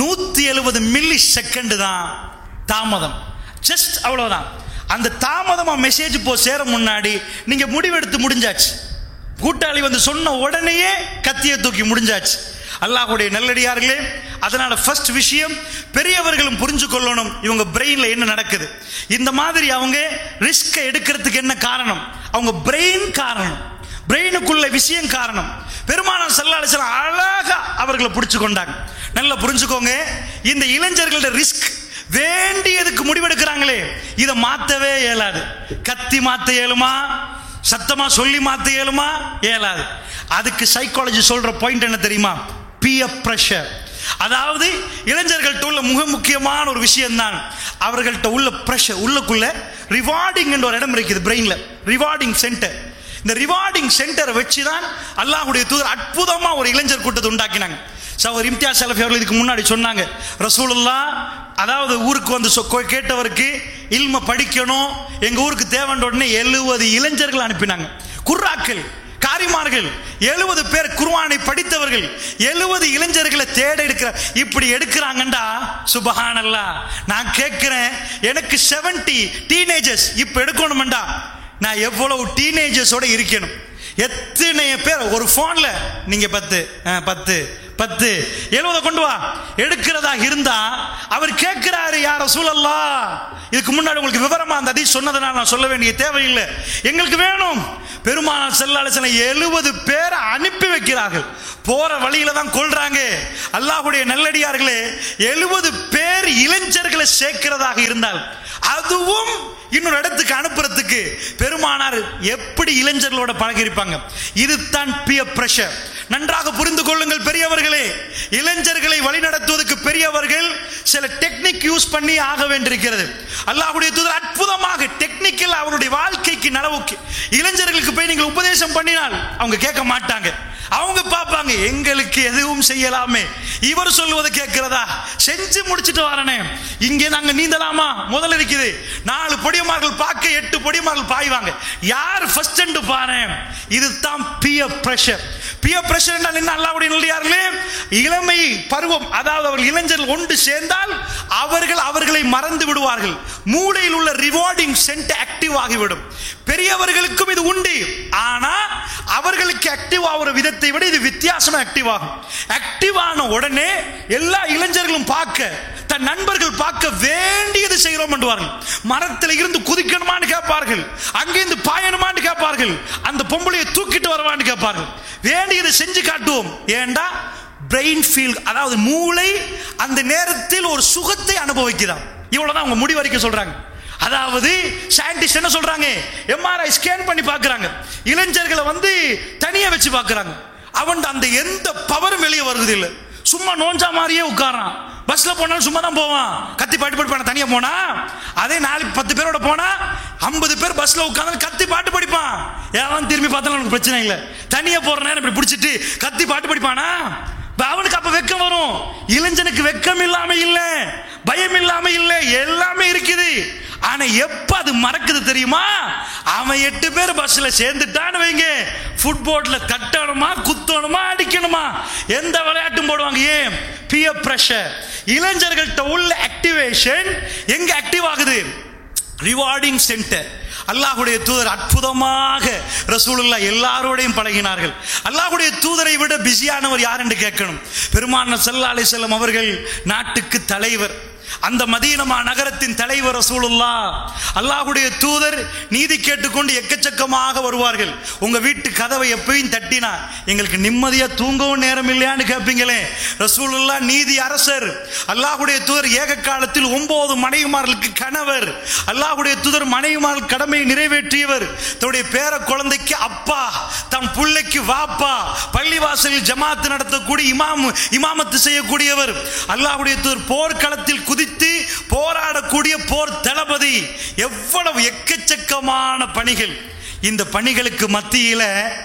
170 மில்லி செகண்ட் தான் தாமதம், ஜஸ்ட் அவ்வளவுதான். அந்த தாமதமா மெசேஜ் சேர முன்னாடி நீங்க முடிவெடுத்து முடிஞ்சாச்சு. கூட்டாளி வந்து சொன்ன உடனேயே கத்தியை தூக்கி முடிஞ்சாச்சு. அல்லாஹ்வுடைய நல்லடியார்களே, அதனால ஃபர்ஸ்ட் விஷயம் பெரியவர்களும் புரிஞ்சு கொள்ளணும், இவங்க பிரெயின்ல என்ன நடக்குது. இந்த மாதிரி அவங்க ரிஸ்க் எடுக்கிறதுக்கு என்ன காரணம்? அவங்க பிரெயின் காரணம், பிரெயினுக்குள்ள விஷயம் காரணம். பெருமானார் ஸல்லல்லாஹு அலைஹி வஸல்லம் அழகா அவர்களை பிடிச்சு கொண்டாங்க. நல்லா புரிஞ்சுக்கோங்க, இந்த இளைஞர்களோட ரிஸ்க் வேண்டியதுக்கு முடிவெடுக்கிறாங்களே, இதை மாத்தவே இயலாது. கத்தி மாத்த இயலுமா? சத்தமா சொல்லி மாத்த இயலுமா? இயலாது. அதுக்கு சைக்காலஜி சொல்ற பாயிண்ட் என்ன தெரியுமா? Pier pressure. அதாவது இளைஞர்கள்ட்ட உள்ள மிக முக்கியமான ஒரு விஷயம் தான் அவர்கள்ட்ட உள்ள பிரஷர். உள்ளுக்குள்ள ரிவார்டிங் என்ற ஒரு இடம் இருக்குது பிரெயின்ல, ரிவார்டிங் சென்டர். இந்த ரிவார்டிங் சென்டரை வச்சுதான் அல்லாஹ்வுடைய தூதர் அற்புதமா ஒரு இளைஞர் கூட்டத்தை உண்டாக்கினாங்க. சகோதரர் இம்தியாஸ் ஸலஃபி அவர்கள் இதுக்கு முன்னாடி சொன்னாங்க, ரசூலுல்லாஹ் அதாவது ஊருக்கு வந்து கேட்டவருக்கு இல்ம படிக்கணும், எங்க ஊருக்கு தேவைன்ற உடனே 70 இளைஞர்கள் அனுப்பினாங்க. குர்ராக்கள், காரிமார்கள், 70 பேர் குர்ஆனை படித்தவர்கள், 70 இளைஞர்களை தேட எடுக்கிற. இப்படி எடுக்கிறாங்கண்டா சுபஹானல்லாஹ். நான் கேட்கிறேன், எனக்கு 70 டீனேஜர்ஸ் இப்ப எடுக்கணும்டா, நான் எவ்வளவு டீனேஜர்ஸோட இருக்கணும், எத்தனை பேர் ஒரு போன்ல நீங்க 10 10 10 70 கொண்டு வா எடுக்கிறதா இருந்தா அவர் கேட்கிறாரு, யா ரசூலல்லாஹ், இதுக்கு முன்னாடி உங்களுக்கு விவரமா அந்த ஹதீஸ் சொன்னதனால நான் சொல்ல வேண்டிய தேவையில்லை, எங்களுக்கு வேணும். பெருமானார் ஸல்லல்லாஹு அலைஹி வஸல்லம் 70 பேரை அனுப்பி வைக்கிறார்கள். போற வழியில தான் கொல்றாங்க. அல்லாஹ்வுடைய நல்லடியார்களே, 70 பேர் இளைஞர்களை சேர்க்கிறதாக இருந்தால், அதுவும் இன்னொரு இடத்துக்கு அனுப்புறதுக்கு பெருமானார் எப்படி இளைஞர்களோட பழகிருப்பாங்க. இதுதான் பியர் பிரஷர். நன்றாக புரிந்து கொள்ளுங்கள் பெரியவர்களே, இளைஞர்களை வழிநடத்துவதற்கு பெரியவர்கள் சில டெக்னிக் யூஸ் பண்ணி ஆக வேண்டியிருக்கிறது. அல்லாஹ்வுடைய தூதர் அற்புதமாக டெக்னிக்கல் அவருடைய வாழ்க்கைக்கு நலவுக்கு இளைஞர்களுக்கு போய் நீங்கள் உபதேசம் பண்ணினால் அவங்க கேட்க மாட்டாங்க. அவங்க பார்ப்பாங்க, எங்களுக்கு எதுவும் செய்யலாமே, இவர் சொல்லுவதை கேட்கிறதா, செஞ்சு முடிச்சுட்டு வரனே, இங்கே நாங்க நீந்தலாமா, முதல்ல இருக்குது 4 பொடியமார்கள் பார்க்க 8 பொடியமார்கள் பாய்வாங்க, யார் ஃபர்ஸ்ட் என்று பாரு. இதுதான் பியர் பிரஷர். பியர் பிரஷர் என்றால் என்ன? அல்லாஹ்வுடைய நல்லடியார்களே, இளமை பருவம், அதாவது அவர்கள் இளைஞர்கள் ஒன்று சேர்ந்தால் அவர்களை மறந்து விடுவார்கள். மூளையில் உள்ள ரிவார்டிங் சென்டர் ஆக்டிவ் ஆகிவிடும். பெரியவர்களுக்கும் இது உண்டு, ஆனா அவர்களுக்கு ஆக்டிவ் ஆகிற விதத்தை விட இது வித்தியாசமா ஆக்டிவ் ஆகும். ஆக்டிவ் ஆன உடனே எல்லா இளைஞர்களும் பார்க்க, தன் நண்பர்கள் பார்க்க வேண்டியது செய்கிறோம் என்றுவார்கள். மரத்தில் இருந்து குதிக்கணுமான்னு கேட்பார்கள், அங்கிருந்து பாயணுமான்னு கேட்பார்கள், அந்த பொம்பளையை தூக்கிட்டு வரவான்னு கேட்பார்கள். வேண்டியதை செஞ்சு காட்டுவோம். ஏண்டா பிரெயின் ஃபீல், அதாவது மூளை அந்த நேரத்தில் ஒரு சுகத்தை அனுபவிக்கிறான். இவ்வளவுதான் அவங்க முடிவரைக்க சொல்றாங்க. அதாவது சயின்டிஸ்ட் என்ன சொல்றாங்க, எம்ஆர்ஐ ஸ்கேன் பண்ணி பார்க்கறாங்க, இளைஞர்களை தனியா வச்சு பார்க்கறாங்க. அவன் அந்த எந்த பவரும் வெளியே வருது இல்லை, சும்மா நோஞ்சா மாதிரியே உட்காரான். பஸ்ல போனாலும் சும்மா தான் போவான், கத்தி பாட்டு படிப்பான். தனியா போனா அதே 10 பேரோட போனா 50 பேர் பஸ்ல உட்கார்ந்து கத்தி பாட்டு படிப்பான். ஏன் திரும்பி பார்த்தாலும் எனக்கு பிரச்சனை இல்லை. தனியா போற நேரம் இப்படி பிடிச்சிட்டு கத்தி பாட்டு படிப்பானா, அவனுக்கு அப்ப வெக்கம் வரும். இளைஞனுக்கு வெக்கம் இல்லாம இல்ல, பயம் இல்லாம இல்ல, எல்லாமே இருக்குது. ஆனா எப்ப அது மறக்குது தெரியுமா? அவன் 8 பேர் பஸ்ல சேர்ந்துட்டான்னு வைங்க, ஃபுட்போர்ட்ல தட்டணுமா, குத்தணுமா, அடிக்கணுமா, எந்த விளையாட்டும் போடுவாங்க. ஏன்? Pier pressure. இளைஞர்கள்ட்ட உள்ள ஆக்டிவேஷன் எங்க ஆக்டிவ் ஆகுது? Rewarding centre. அல்லாஹ்வுடைய தூதர் அற்புதமாக ரசூலுல்லாஹ் எல்லாரோடையும் பழகினார்கள். அல்லாஹ்வுடைய தூதரை விட பிஸியானவர் யார் என்று கேட்கணும். பெருமானார் ஸல்லல்லாஹு அலைஹி வஸல்லம் அவர்கள் நாட்டுக்கு தலைவர், அந்த மதீனா நகரத்தின் தலைவர் ரசூலுல்லாஹ். அல்லாஹ்வுடைய தூதர் நீதி கேட்டுக்கொண்டு எக்கச்சக்கமாக வருவார்கள். உங்க வீட்டு கதவை எப்பயும் தட்டினா எங்களுக்கு நிம்மதியா தூங்கவும் நேரம் இல்லையான்னு கேட்பீங்களே, ரசூலுல்லாஹ் நீதி அரசர். அல்லாஹ்வுடைய தூதர் ஏக காலத்தில் 9 மனைவிமார்களுக்கு கணவர். அல்லாஹ்வுடைய தூதர் மனைவிமார்கள் கடமையை நிறைவேற்றியவர். தன்னுடைய பேர குழந்தைக்கு அப்பா, தம் பிள்ளைக்கு வாப்பா, பள்ளிவாசலில் ஜமாத் நடத்தக்கூடிய இமாமத்து செய்யக்கூடியவர். அல்லாஹ்வுடைய தூதர் போர்க்களத்தில் குதித்து போராடக்கூடிய போர் தளபதி. எவ்வளவு எக்கச்சக்கமான பணிகள். இந்த பணிகளுக்கு மத்தியில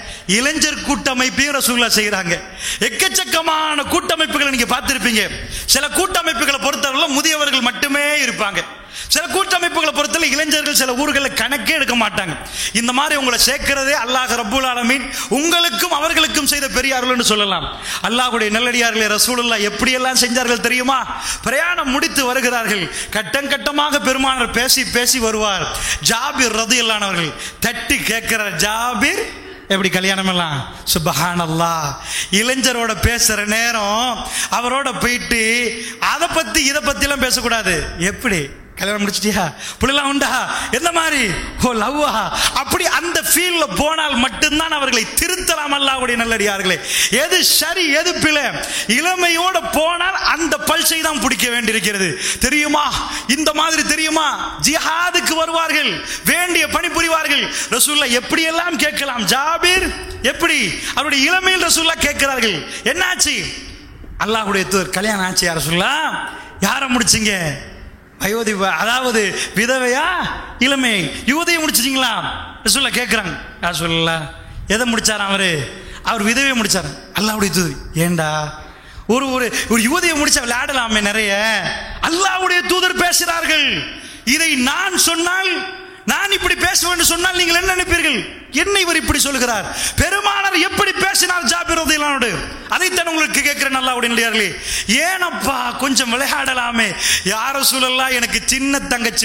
இளைஞர் கூட்டமைப்பையும் ரசூலுல்லாஹ் செய்யறாங்க. எக்கச்சக்கமான கூட்டமைப்புகளை நீங்க பார்த்திருப்பீங்க. சில கூட்டமைப்புகளை பொறுத்தவரை முதியவர்கள் மட்டுமே இருப்பாங்க. சில கூட்டமைப்புகளை பொறுத்தவரை இளைஞர்கள் சில ஊர்களில் கணக்கே எடுக்க மாட்டாங்க. இந்த மாதிரி உங்களை சேர்க்கிறதே அல்லாஹ் ரப்புல் ஆலமீன் உங்களுக்கும் அவர்களுக்கும் செய்த பெரிய அருள்னு சொல்லலாம். அல்லாஹ்வுடைய நல்லடியார்களே, ரசூலுல்லாஹ் எப்படியெல்லாம் செஞ்சார்கள் தெரியுமா? பிரயாணம் முடித்து வருகிறார்கள், கட்டம் கட்டமாக பெருமானார் பேசி பேசி வருவார். ஜாபிர் ரலியல்லாஹு அன்ஹு அவர்கள் தட்டி கேட்கிறார், ஜாபிர் எப்படி கல்யாணம் எல்லாம்? சுப்ஹானல்லாஹ். இளைஞரோட பேசுற நேரம் அவரோட போயிட்டு அதை பத்தி இதை பத்தி எல்லாம் பேசக்கூடாது. எப்படி கல்யாணம் முடிச்சிட்டியா, புள்ளலாம் உண்டா, எந்த மாதிரி, ஓ லவ்வா, அப்படி அந்த ஃபீல்ட்ல போனால் மட்டும்தான் அவர்களை திருத்தலாம். அல்லாஹ்வுடைய நல்லடியார்களே, எது சரி எது பிழை, இளமையோட போனால் அந்த பல்சை தான் பிடிக்க வேண்டியிருக்கிறது. தெரியுமா? இந்த மாதிரி தெரியுமா? ஜிஹாதுக்கு வருவார்கள், வேண்டிய பணி புரிவார்கள். ரசூலுல்லாஹ் எப்படி எல்லாம் கேட்கலாம். ஜாபிர் எப்படி அவருடைய இளமையில் ரசூலுல்லாஹ் கேட்கிறார்கள், என்னாச்சு? அல்லாஹ்வுடைய தூதர், கல்யாணம் ஆச்சு யார ரசூலுல்லாஹ்? யாரை முடிச்சிங்க? அயோத்தி, அதாவது விதவையா இளமை யுவதியை முடிச்சிட்டீங்களா? ரசூலுல்லாஹ் கேட்கிறாங்க. ரசூலுல்லாஹ் எதை முடிச்சார்? அவர் விதவையை முடிச்சார். அல்லாஹ்வுடைய தூதர், ஏண்டா ஒரு ஒரு யுவதியை முடிச்சா விளையாடலாமே நிறைய. அல்லாஹ்வுடைய தூதர் பேசுகிறார்கள். இதை நான் சொன்னால், நான் இப்படி பேசுவேன் சொன்னால் நீங்கள் என்ன நினைப்பீர்கள்? என்ன இவர் இப்படி சொல்கிறார்? பெருமானார் எப்படி பேசினார் ஜாபிர் ரலியல்லாஹு அன்ஹு? அதைத்தான் உங்களுக்கு கேட்கிறேன் அல்லாஹ்வுடைய நல்லடியார்களே. ஏனப்பா கொஞ்சம் விளையாடலாமே. யா ரசூலல்லாஹ், எனக்கு சின்ன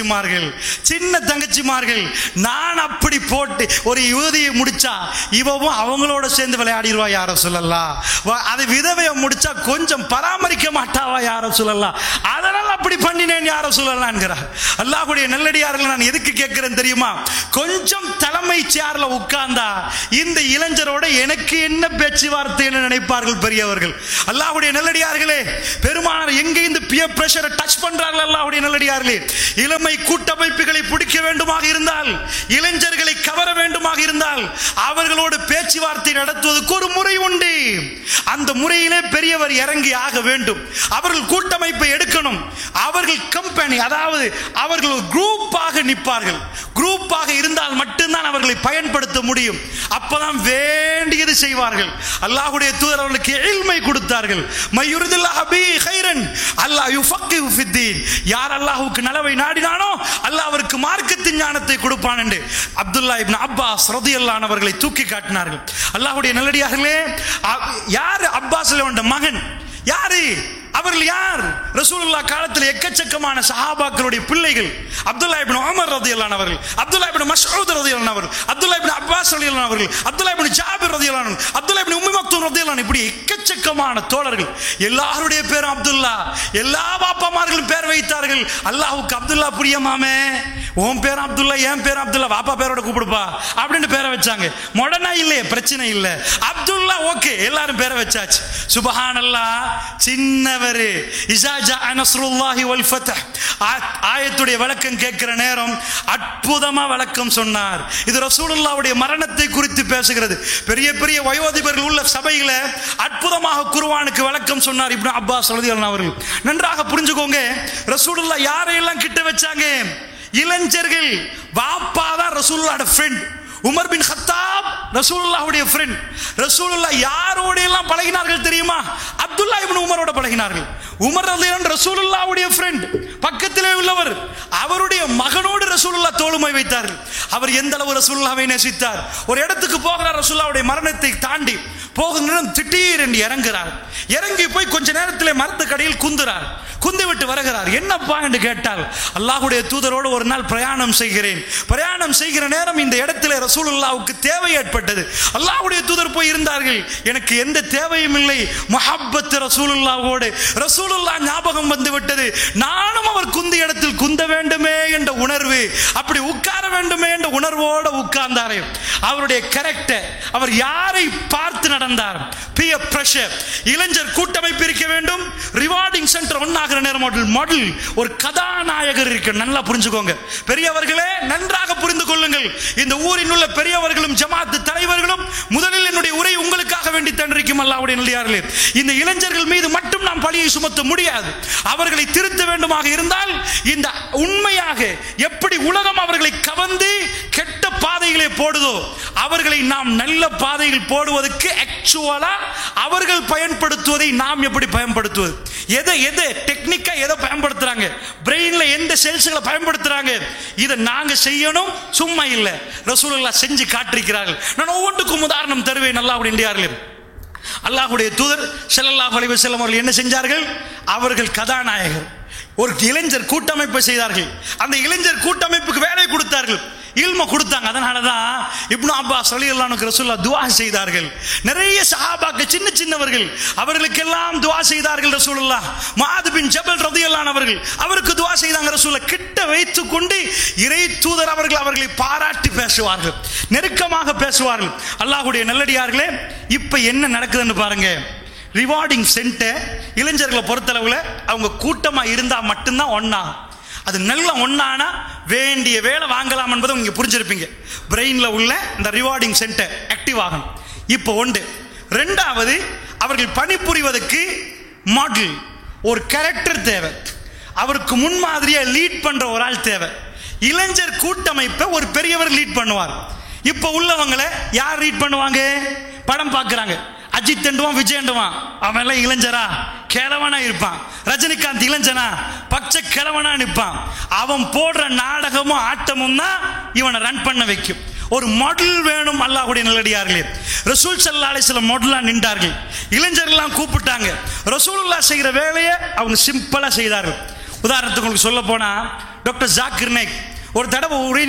தங்கச்சிமார்கள், நான் அப்படி போட்டு ஒரு யுவதியை முடிச்சா இவவும் அவங்களோட சேர்ந்து விளையாடிடுவா யா ரசூலல்லாஹ். அது விதவையை முடிச்சா கொஞ்சம் பராமரிக்க மாட்டாவா யா ரசூலல்லாஹ், அதனால அப்படி பண்ணினேன் யா ரசூலல்லாஹ் என்கிறார். அல்லாஹ்வுடைய நல்லடியார்கள், நான் எதுக்கு கேட்கிறேன் தெரியுமா? கொஞ்சம் தலைமை சேர்ல உட்கார்ந்தா இந்த இளைஞரோட எனக்கு என்ன பேச்சுவார்த்தைன்னு நினைப்பார்கள் பெரியவர்கள். அல்லாஹ்வுடைய நல்லடியார்களே, பெருமானார் எங்கே இந்த பியர் பிரஷரை டச் பண்றார்கள்? அல்லாஹ்வுடைய நல்லடியார்களே, இளமை கூட்டமைப்புகளை பிடிக்க வேண்டுமாக இருந்தால், இளைஞர்களை கவர வேண்டுமாக இருந்தால், அவர்களோடு பேச்சுவார்த்தை நடத்துவதற்கு ஒரு முறை உண்டு. அந்த முறையிலே பெரியவர் இறங்கி ஆக வேண்டும். அவர்கள் கூட்டமைப்பை எடுக்கணும். அவர்கள் கம்பெனி, அதாவது அவர்கள் குரூப்பாக நிற்பார்கள். குரூப்பாக இருந்தால் மட்டும்தான் அவர்களை பயன்படுத்த முடியும். அப்பதான் வேண்டியது செய்வார்கள். அல்லாஹ்வுடைய தூதர் அவர்களுக்கு இல்மை கொடுத்தார்கள். மய்யுரிதுல்லாஹு பிஹி கைரன் அல்லாஹ் யுஃபக்கிஹு ஃபித்தீன். யார் அல்லாஹ்வுக்கு நலவை நாடினானோ அல்லாஹ் அவருக்கு மார்க்கத்தின் ஞானத்தை கொடுப்பான் என்று அப்துல்லாஹ் இப்னு அப்பாஸ் ரலியல்லாஹு அன்ஹு அவர்களை தூக்கி காட்டினார்கள். அல்லாஹ்வுடைய நல்லடியார்களே, யார் அப்பாஸ் மகன்? யாரு அவர்கள்? யார்? ரசூலுல்லாஹ் காலத்தில் எக்கச்சக்கமான சஹாபாக்களுடைய பிள்ளைகள். அப்துல்லாஹ் இப்னு உமர் ரலியல்லாஹு அன்ஹு அவர்கள், அப்துல்லாஹ் இப்னு மஸ்ஊத் ரலியல்லாஹு அன்ஹு அவர்கள், அப்துல்லாஹ் இப்னு அப்பாஸ் ரலியல்லாஹு அன்ஹு அவர்கள், அப்துல்லாஹ் இப்னு ஜாபிர் ரலியல்லாஹு அன்ஹு, அப்துல்லாஹ் இப்னு உம்மி மக்தூம் ரலியல்லாஹு அன்ஹு, இப்படி எக்கச்சக்கமான தோழர்கள். எல்லாருடைய பேரும் அப்துல்லா. எல்லா பாப்பாமார்களும் பேர் வைத்தார்கள். அல்லாஹ்வுக்கு அப்துல்லா பிரியமாமே, உன் பேர் அப்துல்லா, என் பேர் அப்துல்லா, பாப்பா பேரோட கூப்பிடுப்பா அப்படின்னு பேரை வச்சாங்க. மொடனா இல்லையே, பிரச்சனை இல்லை, அப்துல்லா ஓகே, எல்லாரும் பேரை வச்சாச்சு. சுப்ஹானல்லாஹ். சின்னவர் இஸா ஜாஅ நஸ்ருல்லாஹி வல் ஃபத்ஹ் ஆயத்துடைய விளக்கம் கேட்கிற நேரம் அற்புதமா விளக்கம் சொன்னார். இது ரசூலுல்லாஹ்வுடைய மரணத்தை குறித்து பேசுகிறது. பெரிய பெரிய வயோதிபர்கள் உள்ள சபையில அற்புதமாக குர்ஆனுக்கு விளக்கம் சொன்னார் இப்னு அப்பாஸ் ரலியல்லாஹு அன்ஹு அவர்கள். நன்றாக புரிஞ்சுக்கோங்க, ரசூலுல்லாஹ் யாரையெல்லாம் கிட்ட வச்சாங்க? இளைஞர்கள். வாப்பா தான் ரசூலுல்லாஹ்வுடைய ஃப்ரெண்ட். உமர் பின் கத்தாப் ரசூலுல்லாஹ்வுடைய ஃப்ரெண்ட். ரசூலுல்லாஹ் யாரோட எல்லாம் பழகினார்கள் தெரியுமா? அப்துல்லாஹ் இப்னு உமரோட பழகினார்கள். உமர் ரலியல்லாஹு அன்ஹு ரசூலுல்லாஹ்வுடைய ஃப்ரெண்ட், பக்கத்திலே உள்ளவர். அவருடைய மகனோடு ரசூலுல்லாஹ் தோளுமை வைத்தார்கள். அவர் எந்த அளவு ரசூலுல்லாஹ்வை நேசித்தார். ஒரு இடத்துக்கு போகிறார், ரசூலுல்லாஹ்வுடைய மரணத்தை தாண்டி போகிற திடீர் என்று இறங்குகிறார். இறங்கி போய் கொஞ்ச நேரத்திலே மரத்துக்கடியில் குந்துறார். குந்தி விட்டு வருகிறார். என்னப்பா என்று கேட்டால், அல்லாஹ்வுடைய தூதரோடு ஒரு நாள் பிரயாணம் செய்கிறேன். பிரயாணம் செய்கிற நேரம் இந்த இடத்திலே ரசூலுல்லாஹ்வுக்கு தேவை ஏற்பட்டது. அல்லாஹ்வுடைய தூதர் போய் இருந்தார்கள். எனக்கு எந்த தேவையும் இல்லை, முஹப்பத் ரசூலுல்லாஹ்வோடு. ரசூலுல்லாஹ் ஞாபகம் வந்து விட்டது. நானும் அவர் குந்தி இடத்தில் குந்த வேண்டுமே என்ற உணர்வு, அப்படி உட்கார வேண்டுமே என்ற உணர்வோடு உட்கார்ந்தாரே. அவருடைய கரெக்டர், அவர் யாரை பார்த்து நடந்தார்? Pier pressure. இளைஞர் கூட்டமைப்பு இருக்க வேண்டும். ரிவார்டிங் சென்டர் ஒன்னாகிற நேரம் மாடல் ஒரு கதாநாயகர் இருக்க. நல்லா புரிஞ்சுக்கோங்க பெரியவர்களே, நன்றாக புரிந்து கொள்ளுங்கள். இந்த ஊரில் உள்ள பெரியவர்களும் ஜமாத் தலைவர்களும் முதலில் என்னுடைய உரை உங்களுக்காக வேண்டி தந்திருக்கும் அல்லாஹ்வுடைய நல்லடியார்களே. இந்த இளைஞர்கள் மீது மட்டும் நாம் பழியை சுமத்த முடியாது. அவர்களை திருத்த வேண்டுமாக இருந்தால், இந்த உண்மையாக எப்படி உலகம் அவர்களை கவர்ந்து கெட்ட பாதைகளை போடுதோ, அவர்களை நாம் நல்ல பாதையில் போடுவதற்கு ஆக்சுவலா அவர்கள் பயன்படுத்துவதை நாம் எப்படி பயன்படுத்துவது? எதை டெக்னிக்கா எதை பயன்படுத்துறாங்க? பிரெயின்ல எந்த செல்ஸ்களை பயன்படுத்துறாங்க? இதை நாங்க செய்யணும், சும்மா இல்ல. ரசூலுல்லாஹ் செஞ்சு காட்டிருக்கிறார்கள். நான் ஒவ்வொன்றுக்கும் உதாரணம் தருவேன். அல்லாஹ்வுடைய நல்லடியார்களே, அல்லாஹ்வுடைய தூதர் ஸல்லல்லாஹு அலைஹி வஸல்லம் அவர்கள் என்ன செஞ்சார்கள்? அவர்கள் கதாநாயகர். ஒரு இளைஞர் கூட்டமைப்பை செய்தார்கள். அந்த இளைஞர் கூட்டமைப்புக்கு வேலை கொடுத்தார்கள், இல்ம கொடுத்தாங்க. அதனாலதான் இப்னு அப்பாஸ் ரலியல்லாஹு அன்ஹு ரசூலுல்லாஹ் துஆ செய்தார்கள். நிறைய சஹாபாக்கள் சின்ன சின்னவர்கள், அவர்களுக்கெல்லாம் துஆ செய்தார்கள் ரசூலுல்லாஹ். முஆத் பின் ஜபல் ரலியல்லாஹு அன்ஹு அவர்கள், அவருக்கு துஆ செய்தாங்க ரசூலுல்லாஹ். கிட்ட வைத்துக் கொண்டு இறை தூதர் அவர்கள் அவர்களை பாராட்டி பேசுவார்கள், நெருக்கமாக பேசுவார்கள். அல்லாஹ்வுடைய நல்லடியார்களே, இப்ப என்ன நடக்குதுன்னு பாருங்க. ரிவார்டிங் சென்டர் இளைஞர்களை பொறுத்தளவுல அவங்க கூட்டமா இருந்தா மட்டும்தான் ஒன்னா. அது நல்ல ஒன்னானா வேண்டிய வேலை வாங்கலாம் என்பதை நீங்க புரிஞ்சிருப்பீங்க. பிரெயின்ல உள்ள இந்த ரிவார்டிங் சென்டர் ஆக்டிவ் ஆகணும். இப்போ ஒன்று. ரெண்டாவது, அவர்கள் பணிபுரிவதற்கு மாடல், ஒரு கேரக்டர் தேவை. அவருக்கு முன்மாதிரியா லீட் பண்ற ஒரு ஆள் தேவை. இளைஞர் கூட்டமைப்பை ஒரு பெரியவர் லீட் பண்ணுவார். இப்போ உள்ளவங்களை யார் லீட் பண்ணுவாங்க? படம் பார்க்கறாங்க, அஜித் என்றுவான், விஜய் என்றுவான். அவன் எல்லாம் இளைஞரா கிழவனா இருப்பான். ரஜினிகாந்த் இளைஞனா பச்சை கிழவனா நிற்பான். அவன் போடுற நாடகமும் ஆட்டமும் தான் இவனை ரன் பண்ண வைக்கும். ஒரு மாடல் வேணும். அல்லாஹ்வுடைய நல்லடியார்களே, ரசூல் ஸல்லல்லாஹு அலைஹி வஸல்லம் மாடலா நின்றார்கள். இளைஞர்கள்லாம் கூப்பிட்டாங்க. ரசூலுல்லாஹ் செய்கிற வேலையை அவங்க சிம்பிளா செய்தார்கள். உதாரணத்துக்கு உங்களுக்கு சொல்ல போனா, டாக்டர் ஜாக்கிர் நாயக் ஒரு தடவை உரை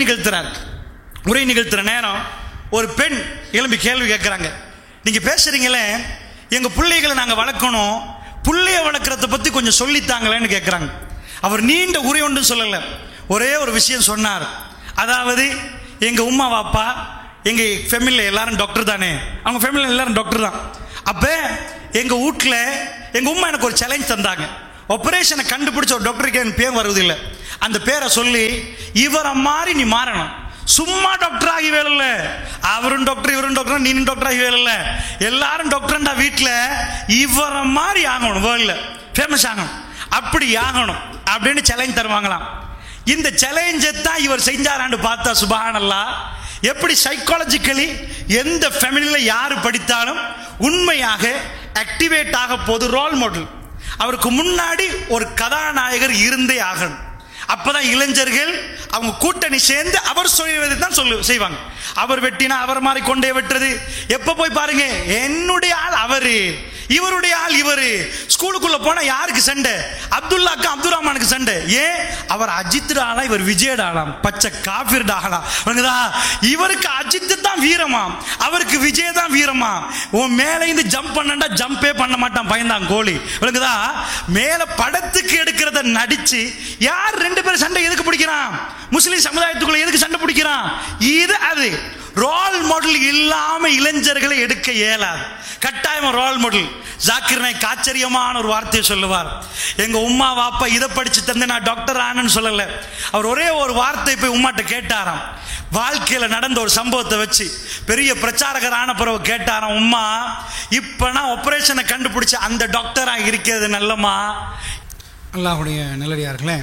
நிகழ்த்துற நேரம் ஒரு பெண் எழும்பி கேள்வி கேட்குறாங்க. நீங்க பேசுறீங்களே, எங்க பிள்ளைகளை நாங்க வளர்க்கணும், பிள்ளைய வளர்க்கறத பத்தி கொஞ்சம் சொல்லித்தாங்களேன்னு கேட்குறாங்க. அவர் நீண்ட உரை ஒன்றும் சொல்லல, ஒரே ஒரு விஷயம் சொன்னார். அதாவது எங்க உம்மா வாப்பா எங்க ஃபேமிலியில் எல்லாரும் டாக்டர் தானே, அவங்க ஃபேமிலியில் எல்லாரும் டாக்டர் தான். அப்ப எங்க வீட்டில் எங்க உம்மா எனக்கு ஒரு சேலஞ்ச் தந்தாங்க. ஆபரேஷனை கண்டுபிடிச்ச ஒரு டாக்டருக்கு என் பேர் வருவதில்லை, அந்த பேரை சொல்லி இவரை மாதிரி நீ மாறணும். சும்மா டாக்டர் ஆகி வேலை, அவரும் டாக்டர் இவரும் டாக்டர் நீனும் டாக்டர் ஆகி வேலை, எல்லாரும் டாக்டர்ண்டா வீட்டில் இவரை மாதிரி ஆகணும், வேர்ல்ட்ல ஃபேமஸ் ஆகணும், அப்படி ஆகணும் அப்படின்னு சேலஞ்ச் தருவாங்களாம். இந்த சேலஞ்சை தான் இவர் செஞ்சாரான்னு பார்த்தா சுப்ஹானல்லாஹ், எப்படி சைக்காலஜிக்கலி எந்த ஃபேமிலியில் யார் படித்தாலும் உண்மையாக ஆக்டிவேட் ஆக போது ரோல் மாடல். அவருக்கு முன்னாடி ஒரு கதாநாயகர் இருந்தே ஆகணும். அப்பதான் இளைஞர்கள் அவங்க கூட்டணி சேர்ந்து அவர் சொல்லுவதை தான் செய்வாங்க. அவர் வெட்டினா அவர் மாதிரி கொண்டே வெட்டுறது. எப்ப போய் பாருங்க, என்னுடைய ஆள் அவரு, இவருடைய ஆள் இவரு. ஸ்கூலுக்குள்ள போனா யாருக்கு சண்டை? அப்துல்லாக்கு அப்துல் ரஹ்மானுக்கு சண்டை. ஏன்? அவர் அஜித் ஆளா, இவர் விஜய் ஆளாம், பச்சை காஃபிர் ஆளா. இவருக்கு அஜித் தான் வீரமா, அவருக்கு விஜய் தான் வீரமா. உன் மேல இருந்து ஜம்ப் பண்ணா ஜம்பே பண்ண மாட்டான், பயந்தான் கோழி. விளங்குதா? மேல படத்துக்கு எடுக்கிறத நடிச்சு யார் ரெண்டு பேரும் சண்டை எதுக்கு பிடிக்கிறான்? முஸ்லிம் சமுதாயத்துக்குள்ள எதுக்கு சண்டை பிடிக்கிறான்? இது அது ரோல் மாடல் இல்லாம இளைஞர்களை எடுக்க இயலாது. கட்டாயமா ரோல் மாடல். ஜாக்கிர் நாயக் ஆச்சரியமான ஒரு வார்த்தையை சொல்லுவார். எங்க உம்மா வாப்பா இதை படிச்சு தந்து நான் டாக்டர் ஆனன்னு சொல்லல. அவர் ஒரே ஒரு வார்த்தை போய் உம்மாட்ட கேட்டாராம். வாழ்க்கையில நடந்த ஒரு சம்பவத்தை வச்சு பெரிய பிரச்சாரகர் ஆன பிறகு கேட்டாராம், உம்மா இப்ப நான் ஆபரேஷனை கண்டுபிடிச்ச அந்த டாக்டரா இருக்கிறது நல்லமா? அல்லாஹ்வுடைய நல்லடியார்களே,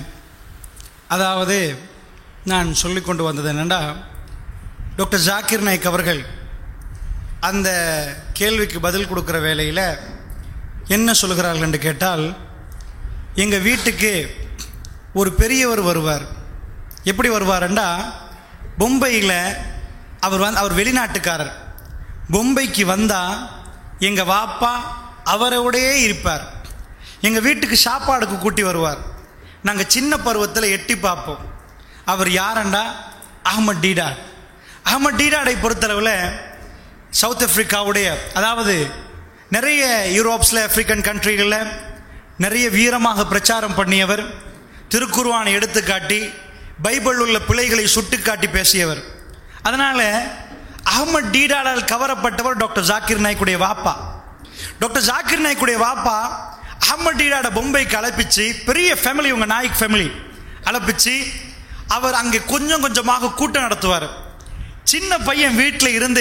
அதாவது நான் சொல்லிக் கொண்டு வந்தது என்னென்னா, டாக்டர் ஜாக்கிர் நாயக் அவர்கள் அந்த கேள்விக்கு பதில் கொடுக்குற வேளையில் என்ன சொல்கிறார்கள் என்று கேட்டால், எங்கள் வீட்டுக்கு ஒரு பெரியவர் வருவார். எப்படி வருவார்ண்டா, பொம்பையில் அவர் வெளிநாட்டுக்காரர். பொம்பைக்கு வந்தால் எங்கள் வாப்பா அவரோடையே இருப்பார். எங்கள் வீட்டுக்கு சாப்பாடுக்கு கூட்டி வருவார். நாங்கள் சின்ன பருவத்தில் எட்டி பார்ப்போம். அவர் யாரண்டா? அஹ்மத் டீடாட். அஹ்மத் டீடாடை பொறுத்தளவில் சவுத் ஆப்பிரிக்காவுடைய, அதாவது நிறைய யூரோப்ஸில் ஆப்பிரிக்கன் கண்ட்ரிகளில் நிறைய வீரமாக பிரச்சாரம் பண்ணியவர், திருக்குர்ஆனை எடுத்துக்காட்டி பைபிள் உள்ள பிழைகளை சுட்டுக்காட்டி பேசியவர். அதனால் அஹ்மத் டீடாடால் கவரப்பட்டவர் டாக்டர் ஜாக்கிர் நாயக்குடைய வாப்பா. டாக்டர் ஜாக்கிர் நாயக்குடைய வாப்பா அஹ்மத் டீடாட பொம்பைக்கு அழைப்பிச்சு, பெரிய ஃபேமிலி, உங்கள் நாயக் ஃபேமிலி அழைப்பிச்சு அவர் அங்கே கொஞ்சம் கொஞ்சமாக கூட்டம் நடத்துவார். சின்ன பையன் வீட்டில் இருந்து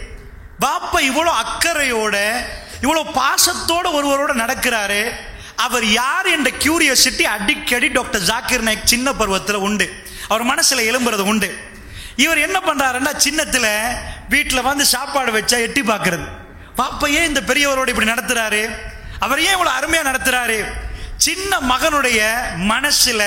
பாப்பா இவ்வளோ அக்கறையோட இவ்வளோ பாசத்தோட ஒருவரோட நடக்கிறாரு, அவர் யார் என்ற கியூரியாசிட்டி அடிக்கடி டாக்டர் ஜாக்கிர் நாயக் சின்ன பருவத்தில் உண்டு, அவர் மனசில் எழும்புறது உண்டு. இவர் என்ன பண்ணுறாருன்னா, சின்னத்தில் வீட்டில் வந்து சாப்பாடு வச்சா எட்டி பார்க்கறது. பாப்பா ஏன் இந்த பெரியவரோட இப்படி நடத்துறாரு, அவர் ஏன் இவ்வளோ அருமையாக நடத்துறாரு? சின்ன மகனுடைய மனசுல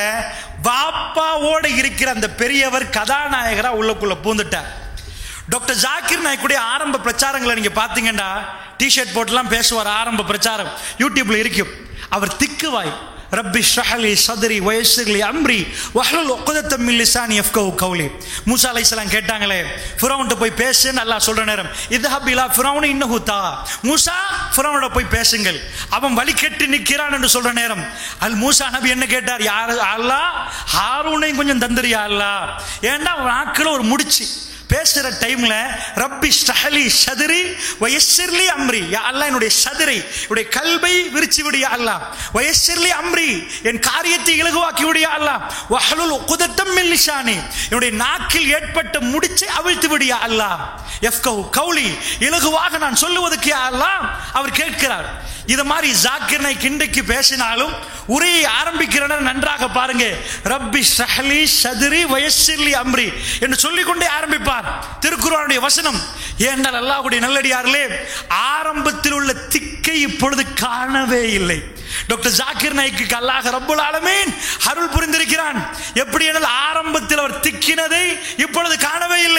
பாப்பாவோட இருக்கிற அந்த பெரியவர் கதாநாயகரா உள்ளுக்குள்ள பூந்துட்டார். டாக்டர் ஜாக்கிர் நாயக்குடைய ஆரம்ப பிரச்சாரங்களை நீங்க பாத்தீங்கன்னா, டிஷர்ட் போட்டுலாம் பேசுவார். ஆரம்ப பிரச்சாரம் யூடியூப்ல இருக்கும். அவர் திக்குவாய், ரப்பி ஷ்ரஹ்லி சத்ரி வயஸ்ஸிர்லி அம்ரி வஹ்லுல் உக்தத்தம் மின் லிசானி யஃப்கஹு கௌலி. மூசா அலைஹிஸ்ஸலாம் கேட்டாங்களே, ஃபிரௌன்ட்ட போய் பேசுன்னு அல்லாஹ் சொல்ற நேரம், இத்ஹப் இலா ஃபிரௌன் இன்னஹு தா, மூசா ஃபிரௌனோட போய் பேசுங்கள், அவன் வழி கெட்டு நிற்கிறான் என்று சொல்ற நேரம் மூசா நபி என்ன கேட்டார்? யார் அல்லாஹ், ஹாரூனையும் கொஞ்சம் தந்திரியா அல்லாஹ், ஏன்னா நாக்கில் ஒரு முடிச்சு பேசுற டைம்ல ரப்பி ஷ்ரஹ்லி சத்ரி வயஸ்ஸிர்லி அம்ரி, யா அல்லாஹ் என்னுடைய சதுரை, என்னுடைய கல்பை விரிச்சு விடு யா அல்லாஹ், வயஸ்ஸிர்லி அம்ரி என் காரியத்தை இலகுவாக்கி விடு யா அல்லாஹ், வஹ்லுல் உக்தத்தம் மின் லிசானி என்னுடைய நாக்கில் ஏற்பட்ட முடிச்சை அவிழ்த்து விடு யா அல்லாஹ், யஃப்கஹு கௌலி இலகுவாக நான் சொல்லுவதற்கு யா அல்லாஹ் அவர் கேட்கிறார். இது மாதிரி ஜாக்கிர் நாயக் இன்றைக்கு பேசினாலும் உரையை ஆரம்பிக்கிற நன்றாக பாருங்க, ரப்பி ஷ்ரஹ்லி சத்ரி வயஸ்ஸிர்லி அம்ரி என்று சொல்லிக்கொண்டே ஆரம்பிப்பார். திருக்குர்ஆனுடைய வசனம். ஏனென்றால் அல்லாஹ்வுடைய நல்லடியார்களே, ஆரம்பத்தில் உள்ள திக்கை இப்பொழுது காணவே இல்லை. டாக்டர் ஜாக்கிர் நாயக்கு அல்லாஹ் ரப்புல் ஆலமீன் அருள் புரிந்திருக்கிறான். எப்படி என்றால் ஆரம்பத்தில் அவர் திக்கினதை இப்பொழுது காணவே இல்லை.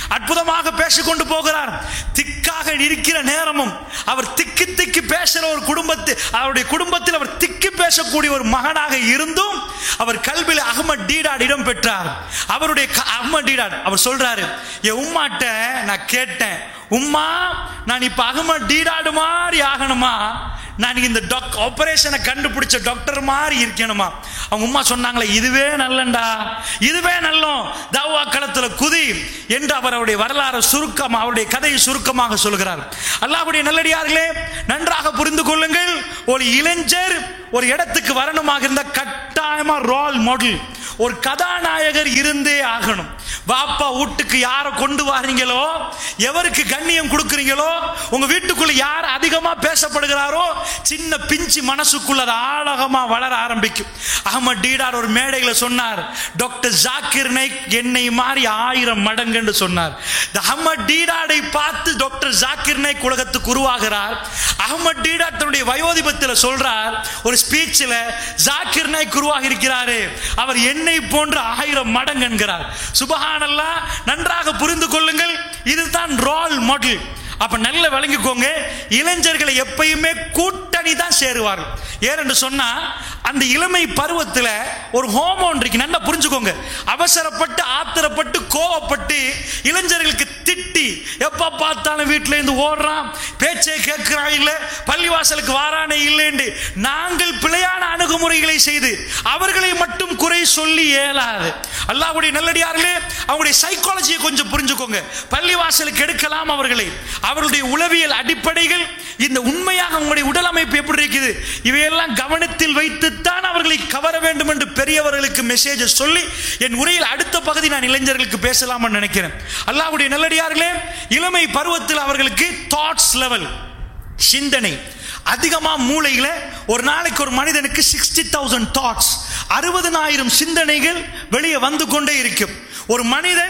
அற்புதமாக பேசிக்கொண்டு போகிறார். திக்காக இருக்கிற நேரமும் அவர் திக்கி திக்கி பேசுற ஒரு அவருடைய குடும்பத்தில் அவர் திக்கி பேசக்கூடிய ஒரு மகனாக இருந்தும் அவர் கல்வியில் அகமது டீடாட் இடம் பெற்றார். அவருடைய அகமது டீடாட் அவர் சொல்றாரு, என் உம்மாட்ட நான் கேட்டேன், உம்மா நான் இப்ப அகமது டீடாடு மாதிரி ஆகணுமா, நான் இந்த ஆபரேஷனை கண்டுபிடிச்ச டாக்டர் மாதிரி இருக்கணுமா? அவங்க உம்மா சொன்னாங்களே, இதுவே நல்லண்டா, இதுவே நல்லோம், தாவா களத்துல குதி என்று அவருடைய வரலாறு சுருக்கமாக, அவருடைய கதையை சுருக்கமாக சொல்கிறார். அல்லாஹ்வுடைய நல்லடியார்களே, நன்றாக புரிந்து கொள்ளுங்கள். ஒரு இளைஞர் ஒரு இடத்துக்கு வரணுமாக இருந்த கட்டாயமா ரோல் மாடல், ஒரு கதாநாயகர் இருந்தே ஆகணும். வாப்பா வீட்டுக்கு யாரை கொண்டு வாரீங்களோ, எவருக்கு கண்ணியம் கொடுக்குறீங்களோ, உங்க வீட்டுக்குள்ள யார் அதிகமா பேசப்படுகிறாரோ, சின்ன பிஞ்சு மனசுக்குள்ள ஆழகமா வளர ஆரம்பிக்கும். அகமது டீடாட் ஒரு மேடையில சொன்னார், டாக்டர் ஜாக்கிர் நாயக் என்னை மாதிரி 1000 மடங்கு என்று சொன்னார். அகமது டீடாடை பார்த்து டாக்டர் ஜாக்கிர் நாயக் உலகத்துக்கு உருவாகிறார். அகமது டீடாட் தன்னுடைய வயோதிபத்தில் சொல்றார் ஒரு ஸ்பீச்ல, ஜாக்கிர் நாயக் உருவாகி இருக்கிறாரு, அவர் என்னை போன்ற 1000 மடங்கு என்கிறார். சுபஹானல்லாஹ். நன்றாக புரிந்து கொள்ளுங்கள், இதுதான் ரோல் மாடல். அப்ப நல்ல விளங்கிக்கோங்க, இளைஞர்களை எப்பயுமே கூட்டணி தான் சேருவார்கள். ஏனென்று சொன்னா அந்த இளமை பருவத்தில் ஒரு ஹோமோன் இருக்கு, நல்லா புரிஞ்சுக்கோங்க. அவசரப்பட்டு ஆத்திரப்பட்டு கோவப்பட்டு இளைஞர்களுக்கு திட்டி எப்ப பார்த்தாலும் வீட்டில இருந்து ஓடுறான், பேச்சை கேட்கிறான் இல்ல, பள்ளிவாசலுக்கு வாரானே இல்லைன்னு நாங்கள் பிழையான அணுகுமுறைகளை செய்து அவர்களை மட்டும் குறை சொல்லி இயலாது. அல்லாஹ்வுடைய நல்லடியார்களே, அவங்களுடைய சைக்காலஜியை கொஞ்சம் புரிஞ்சுக்கோங்க. பள்ளிவாசலுக்கு எடுக்கலாம் அவர்களை, அவருடைய உளவியல் அடிப்படைகள், இந்த உண்மையாக உங்களுடைய உடல் அமைப்பு எப்படி இருக்குது, இவையெல்லாம் கவனத்தில் வைத்துத்தான் அவர்களை கவர வேண்டும் என்று பெரியவர்களுக்கு மெசேஜ் சொல்லி என் உரையில் அடுத்த பகுதி நான் இளைஞர்களுக்கு பேசலாம்னு நினைக்கிறேன். அல்லாஹ்வுடைய நல்லடியார்களே, இளமை பருவத்தில் அவர்களுக்கு தாட்ஸ் லெவல், சிந்தனை அதிகமா மூளையில ஒரு நாளைக்கு ஒரு மனிதனுக்கு 60,000 தாட்ஸ், 60,000 சிந்தனைகள் வெளியே வந்து கொண்டே இருக்கும். ஒரு மனிதன்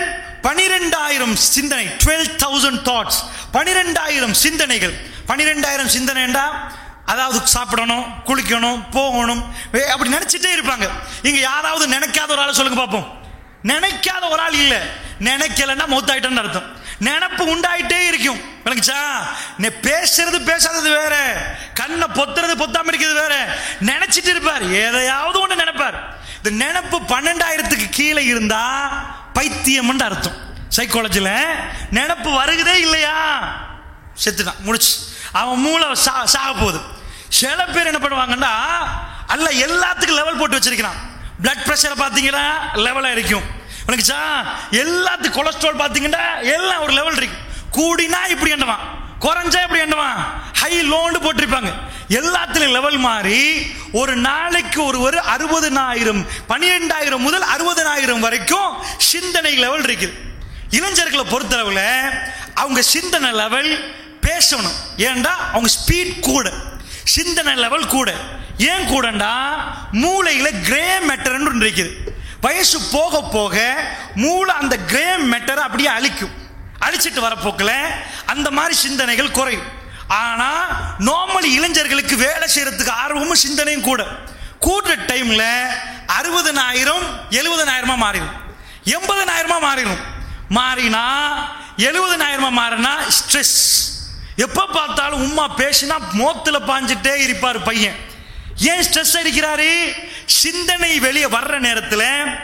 12,000 சிந்தனை, 12,000 தாட்ஸ், 12,000 சிந்தனைகள். 12,000 சிந்தனைண்டா அதாவது சாப்பிடணும், குளிக்கணும், போகணும், அப்படி நினைச்சிட்டே இருப்பாங்க. இங்க யாராவது நினைக்காத ஒரு ஆள் சொல்லுங்க பார்ப்போம். நினைக்காத ஒரு ஆள் இல்ல, நினைக்கலன்னா மௌத்தாயிட்டேன்னு அர்த்தம். நினப்பு உண்டாயிட்டே இருக்கும். பேசுறது பேசாதது வேற, கண்ணை பொத்துறது பொத்தாம இருக்கிறது வேற. நினைச்சிட்டு இருப்பார், எதையாவது ஒண்ணு நினைப்பார். இந்த நினப்பு 12,000க்கு கீழே இருந்தா பைத்தியம் அர்த்தம். சைக்காலஜில நினப்பு வருகிறதே இல்லையா, செத்துட்டான், முடிச்சு, அவன் மூளை சாக போகுது. சில பேர் என்ன பண்ணுவாங்கன்னா, அல்ல எல்லாத்துக்கும் லெவல் போட்டு வச்சிருக்கிறான். பிளட் பிரஷர் பாத்தீங்கன்னா லெவலா இருக்கும், எல்லாத்துக்கும் கொலஸ்ட்ரால் பாத்தீங்கன்னா எல்லாம் ஒரு லெவல் இருக்கு. கூடினா இப்படி எண்ணுவான், குறைஞ்சா இப்படி எண்ணுவான், ஹை லோன்னு போட்டிருப்பாங்க. எல்லாத்திலும் லெவல் மாறி ஒரு நாளைக்கு ஒரு 60,000, 12,000 முதல் 60,000 வரைக்கும் சிந்தனை லெவல் இருக்குது. இளைஞர்களை பொறுத்தளவுல அவங்க சிந்தனை லெவல் பேசணும், ஏன்டா அவங்க ஸ்பீட் கூட, சிந்தனை லெவல் கூட. ஏன் கூடண்டா, மூளையில கிரே மேட்டர் இருக்குது. வயசு போக போக மூளை அந்த கிரே மேட்டரை அப்படியே அழிக்கும். அழிச்சிட்டு வரப்போக்கில் அந்த மாதிரி சிந்தனைகள் குறையும். ஆனா நார்மலி இளைஞர்களுக்கு வேலை செய்யறதுக்கு ஆர்வமும் சிந்தனையும் கூட. கூடுற டைம்ல 60,000 70,000 மாறிடும், 80,000 மாறிடும். மாறினா 70,000 மாறினா ஸ்ட்ரெஸ். எப்ப பார்த்தாலும் உம்மா பேசினா மோத்துல பாஞ்சிட்டே இருப்பார் பையன். ஏன் ஸ்ட்ரெஸ் அடிக்கிறாரு? சிந்தனை வெளியே வர்ற நேரத்தில்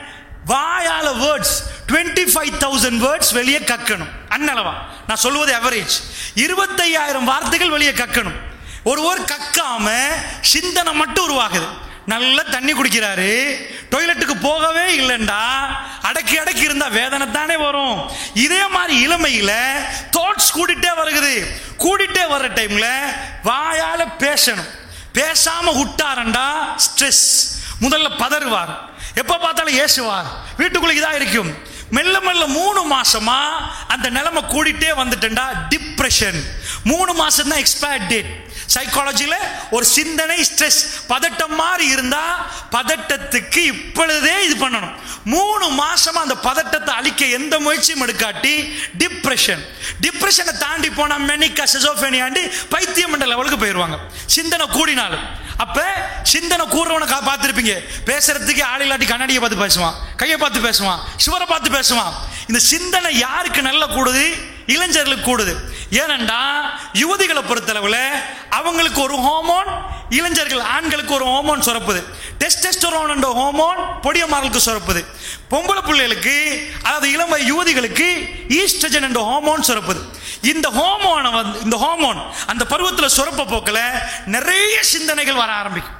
வாயால வேர்ட்ஸ் 25,000 வேர்ட்ஸ் வெளியே கக்கணும். அன்னளவா நான் சொல்லுவது அவரேஜ் 25,000 வார்த்தைகள் வெளியே கக்கணும். ஒருவர் கக்காம சிந்தனை மட்டும் உருவாகுது. நல்ல தண்ணி குடிக்கிறாரு, டாய்லெட்டுக்கு போகவே இல்லைண்டா அடக்கி அடக்கி இருந்தா வேதனை தானே வரும். இதே மாதிரி இளமையில தாட்ஸ் கூடிட்டே வருகிறது. கூடிட்டே வர்ற டைம்ல வாயால பேசணும். பேசாம விட்டாரண்டா ஸ்ட்ரெஸ். முதல்ல பதறுவார், எப்ப பார்த்தாலும் ஏசுவார், வீட்டுக்குள்ள இதா இருக்கும். மெல்ல மெல்ல 3 மாசமா அந்த நிலைமை கூடிட்டே வந்துட்டா டிப்ரெஷன். 3 மாசம் தான் எக்ஸ்பயர் டேட். சைக்காலஜில ஒரு சிந்தனை ஸ்ட்ரெஸ் பதட்டம் மாதிரி இருந்தா பதட்டத்துக்கு இப்பொழுதே இது பண்ணணும். 3 மாசமா அந்த பதட்டத்தை அழிக்க எந்த முயற்சியும் எடுக்காட்டி டிப்ரெஷன். டிப்ரெஷனை தாண்டி போனா மெனிக்கா சிசோஃபேனியாண்டி பைத்தியம் என்ற லெவலுக்கு போயிடுவாங்க சிந்தனை கூடினாலும். அப்ப சிந்தனை கூடுறவனை பார்த்திருப்பீங்க, பேசுறதுக்கு ஆள் இல்லாட்டி கண்ணாடியை பார்த்து பேசுவான், கையை பார்த்து பேசுவான், சுவரை பார்த்து பேசுவான். இந்த சிந்தனை யாருக்கு நல்ல கூடுது? இளைஞர்களுக்கு கூடுது. ஏனண்டா யுவதிகளை பொறுத்தளவுல அவங்களுக்கு ஒரு ஹார்மோன், இளைஞர்கள் ஆண்களுக்கு ஒரு ஹார்மோன் சுரப்புது. டெஸ்டோஸ்டெரோன் என்ற ஹார்மோன் பொடியமார்களுக்கு சுரப்புது. பொம்பளை பிள்ளைகளுக்கு, அதாவது இளம் யுவதிகளுக்கு ஈஸ்ட்ரஜன் என்ற ஹார்மோன் சுரப்புது. இந்த ஹார்மோன் அந்த பருவத்தில் சுரப்ப போக்கில் நிறைய சிந்தனைகள் வர ஆரம்பிக்கும்.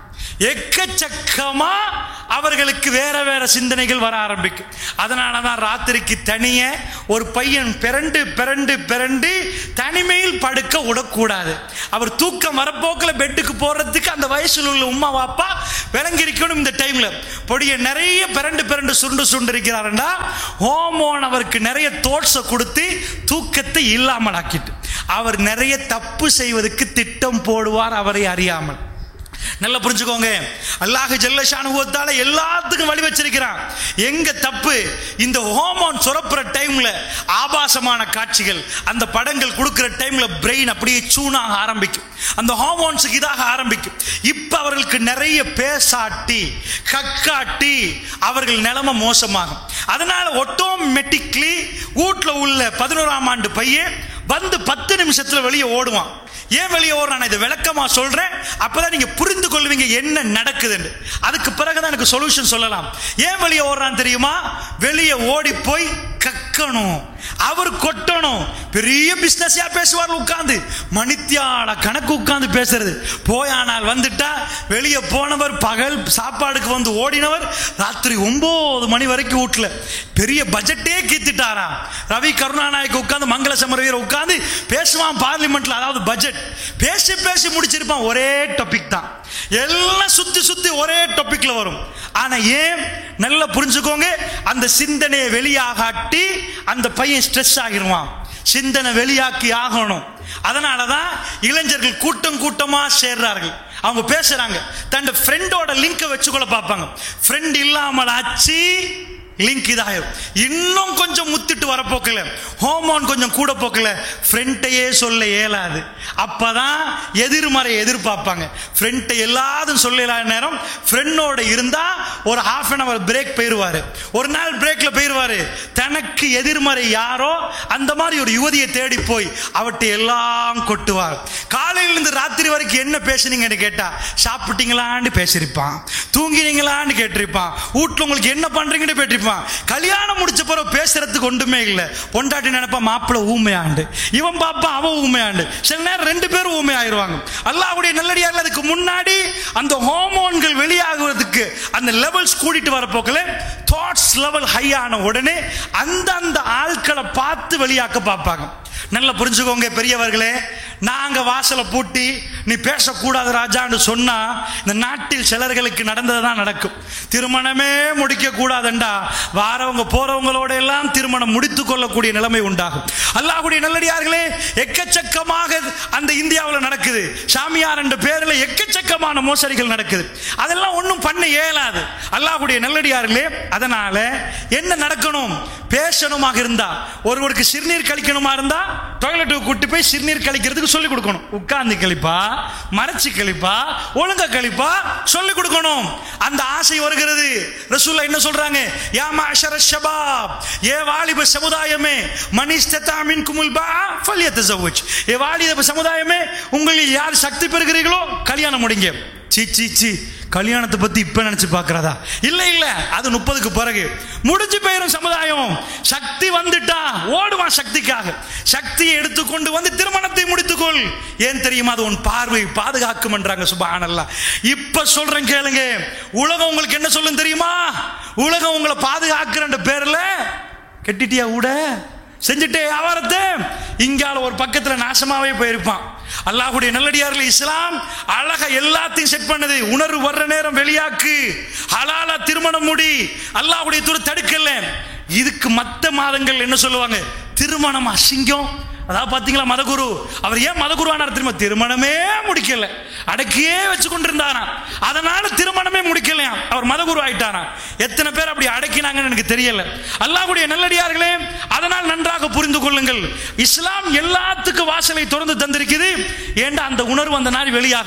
எக்கச்சக்கமா அவர்களுக்கு வேற வேற சிந்தனைகள் வர ஆரம்பிக்கும். அதனாலதான் ராத்திரிக்கு தனிய ஒரு பையன் பிறண்டு பிறண்டு பிறண்டு தனிமையில் படுக்க விடக்கூடாது. அவர் தூக்கம் வரப்போக்கில் பெட்டுக்கு போறதுக்கு அந்த வயசுல உள்ள உம்மா வாப்பா விளங்கிருக்கணும். இந்த டைம்ல பொடிய நிறைய பிறண்டு பிறண்டு சுண்டு சுண்டு இருக்கிறாருண்டா ஹோமோன் அவருக்கு நிறைய தோட்ஸை கொடுத்து தூக்கத்தை இல்லாமல் ஆக்கிட்டு அவர் நிறைய தப்பு செய்வதற்கு திட்டம் போடுவார் அவரை அறியாமல். நல்லா புரிஞ்சுக்கோங்க, அல்லாஹ் ஜல்ல ஷானுஹு வ தஆலா எல்லாத்துக்கும் வழி வச்சிருக்கிறான். எங்க தப்பு? இந்த ஹார்மோன் சுரப்புற டைம்ல ஆபாசமான காட்சிகள், அந்த படங்கள் கொடுக்கிற டைம்ல பிரெயின் அப்படியே சூனாக ஆரம்பிக்கும், அந்த ஹார்மோன்ஸுக்கு இதாக ஆரம்பிக்கும். இப்ப அவர்களுக்கு நிறைய பேசாட்டி கக்காட்டி அவர்கள் நிலைமை மோசமாகும். அதனால ஆட்டோமேட்டிக்லி வீட்டில் உள்ள 11ஆம் ஆண்டு பையன் வந்து 10 நிமிஷத்துல வெளியே ஓடுவான். ஏன் வெளியே ஓடுறான்? இதை விளக்கமா சொல்றேன், அப்பதான் நீங்க புரிந்து கொள்வீங்க என்ன நடக்குதுன்னு. அதுக்கு பிறகுதான் எனக்கு சொல்யூஷன் சொல்லலாம். ஏன் வெளியே ஓடுறான் தெரியுமா? வெளியே ஓடி போய் கக்கணும், அவர் கொட்டணும். பெரிய பிசினஸா பேசுவார், உட்கார்ந்து மணித்தியால கணக்கு உட்கார்ந்து பேசுறது. போயானால் வந்துட்டா வெளியே போனவர் பகல் சாப்பாடுக்கு வந்து ஓடினவர் ராத்திரி 9 மணி வரைக்கும் வீட்டுல பெரிய பட்ஜெட்டே கீத்திட்டாரா. ரவி கருணாநாயக்கு உட்கார்ந்து மங்கள சமரவீர உட்கார்ந்து பேசுவான் பார்லிமெண்ட்ல. அதாவது பட்ஜெட் பேசி பேசி முடிச்சிருப்பான். ஒரே டாபிக் தான், எல்லாம் சுத்தி சுத்தி ஒரே டாபிக்ல வரும். ஆனா ஏன்? நல்லா புரிஞ்சுக்கோங்க, அந்த சிந்தனையை வெளியாகாட்டி அந்த பையன் ஸ்ட்ரெஸ் ஆகிருவான். சிந்தனை வெளியாக்கி ஆகணும். அதனாலதான் இளைஞர்கள் கூட்டம் கூட்டமா சேர்றார்கள். அவங்க பேசுறாங்க, தன் ஃப்ரெண்டோட லிங்கை வச்சுக்கொள்ள பார்ப்பாங்க. ஃப்ரெண்ட் இல்லாமல் ஆச்சு லிங்க் இதாயிரும். இன்னும் கொஞ்சம் முத்திட்டு வரப்போக்கல, ஹோமோன் கொஞ்சம் கூட போக்கல, ஃப்ரெண்டையே சொல்ல இயலாது. அப்பதான் எதிர்மறை எதிர்பார்ப்பாங்க. ஃப்ரெண்டை எல்லாரும் சொல்ல நேரம் ஃப்ரெண்டோட இருந்தா ஒரு ½ பிரேக் போயிருவாரு, ஒரு நாள் பிரேக்ல போயிருவாரு. தனக்கு எதிர்மறை யாரோ அந்த மாதிரி ஒரு யுவதியை தேடி போய் அவட்டை எல்லாம் கொட்டுவார். காலையிலிருந்து ராத்திரி வரைக்கும் என்ன பேசுனீங்கன்னு கேட்டா சாப்பிட்டீங்களான்னு பேசிருப்பான், தூங்கினீங்களான்னு கேட்டிருப்பான், வீட்டுல உங்களுக்கு என்ன பண்றீங்கன்னு பேட்டிருப்பான். கல்யாணம் முடிச்ச பிறகு பேசுறதுக்கு ஒன்றுமே இல்லை. பொண்டாட்டி நினைப்பா மாப்பிள்ள ஊமையாண்டு, இவன் பாப்பா அவன் ஊமையாண்டு. சில நேரம் 2 பேரும் ஊமை ஆயிடுவாங்க. அல்லாஹ்வுடைய நல்லடியார்கள் அதுக்கு முன்னாடி அந்த ஹார்மோன்கள் வெளியாகுறதுக்கு அந்த லெவல்ஸ் கூட்டிட்டு வரப்போக்கல தாட்ஸ் லெவல் ஹை ஆன உடனே அந்த ஆட்களை பார்த்து வெளியாக்க பார்ப்பாங்க. நல்லா புரிஞ்சுக்கோங்க பெரியவர்களே, நாங்க வாசலை பூட்டி நீ பேசக்கூடாது ராஜான்னு சொன்னா இந்த நாட்டில் சிலர்களுக்கு நடந்ததுதான் நடக்கும். திருமணமே முடிக்க கூடாதுண்டா வாரவங்க போறவங்களோட எல்லாம் திருமணம் முடித்துக் கொள்ளக்கூடிய நிலைமை உண்டாகும். அல்லாஹ்வுடைய நல்லடியார்களே, எக்கச்சக்கமாக அந்த இந்தியாவில் நடக்குது. சாமியார் என்ற பேரில் எக்கச்சக்கமான மோசடிகள் நடக்குது. அதெல்லாம் ஒன்றும் பண்ண இயலாது அல்லாஹ்வுடைய நல்லடியார்களே. அதனால என்ன நடக்கணும்? பேசணுமாக இருந்தா, ஒருவருக்கு சிறுநீர் கழிக்கணுமா இருந்தா டாய்லெட்டுக்கு கூட்டி போய் சிறுநீர் கழிக்கிறதுக்கு சொல்லிக் கொடுக்கணும். உட்கார்ந்து கழிப்பா, மறைச்சு கழிப்பா, ஒழுங்கா கழிப்பா சொல்லிக் கொடுக்கணும். அந்த ஆசை வருகிறது. ரசூலுல்லாஹ் என்ன சொல்றாங்க? யா மஅஷர ஷபாப், ஏ வாலிப சமுதாயமே, மன் இஸ்ததா மின்குமுல் பா ஃபல்யதஸவஜ், ஏ வாலிப சமுதாயமே, உங்களில் யார் சக்தி பெறுகிறீர்களோ கல்யாணம் முடிங்க. சி சி சி, கல்யாணத்தை பத்தி இப்ப நினைச்சு பாக்குறதா? இல்ல இல்ல, அது 30க்கு பிறகு முடிஞ்சு போயிரும். சமுதாயம் சக்தி வந்துட்டா ஓடுவான் சக்திக்காக. சக்தியை எடுத்துக்கொண்டு வந்து திருமணத்தை முடித்துக்கொள். ஏன் தெரியுமா? அது உன் பார்வை பாதுகாக்கும் என்றாங்க. சுப்ஹானல்லாஹ். இப்ப சொல்றேன் கேளுங்க, உலகம் உங்களுக்கு என்ன சொல்லும் தெரியுமா? உலகம் உங்களை பாதுகாக்கிற பேர்ல கெட்டிட்டியா கூட செஞ்சுட்டே வியாபாரத்தை இங்கால ஒரு பக்கத்துல நாசமாவே போயிருப்பான். அல்லாஹ்வுடைய நல்லடியார்கள் இஸ்லாம் அழகா எல்லாத்தையும் செட் பண்ணது. உணர்வு வர்ற நேரம் வெளியாக்கு, ஹலாலா திருமணம் முடி, அல்லாஹ்வுடைய தூர தடுக்கல. இதுக்கு மத்த மாதங்கள் என்ன சொல்லுவாங்க? திருமணம் அசிங்கம். அதாவது பாத்தீங்களா, மதகுரு அவர் ஏன் மதகுரு ஆனார் தெரியுமா? திருமணமே முடிக்கல, அடக்கியே வச்சு கொண்டிருந்தாராம். அதனால திருமணமே முடிக்கலையா, அவர் மதகுரு ஆயிட்டாராம். எத்தனை பேர் அப்படி அடக்கினாங்கன்னு எனக்கு தெரியல. அல்லாஹ்வுடைய நல்லடியார்களே, அதனால் நன்றாக புரிந்து கொள்ளுங்கள், இஸ்லாம் எல்லாத்துக்கும் வாசலை திறந்து தந்திருக்குது. ஏண்டா அந்த உணர்வு அந்த நாள் வெளியாகணும்.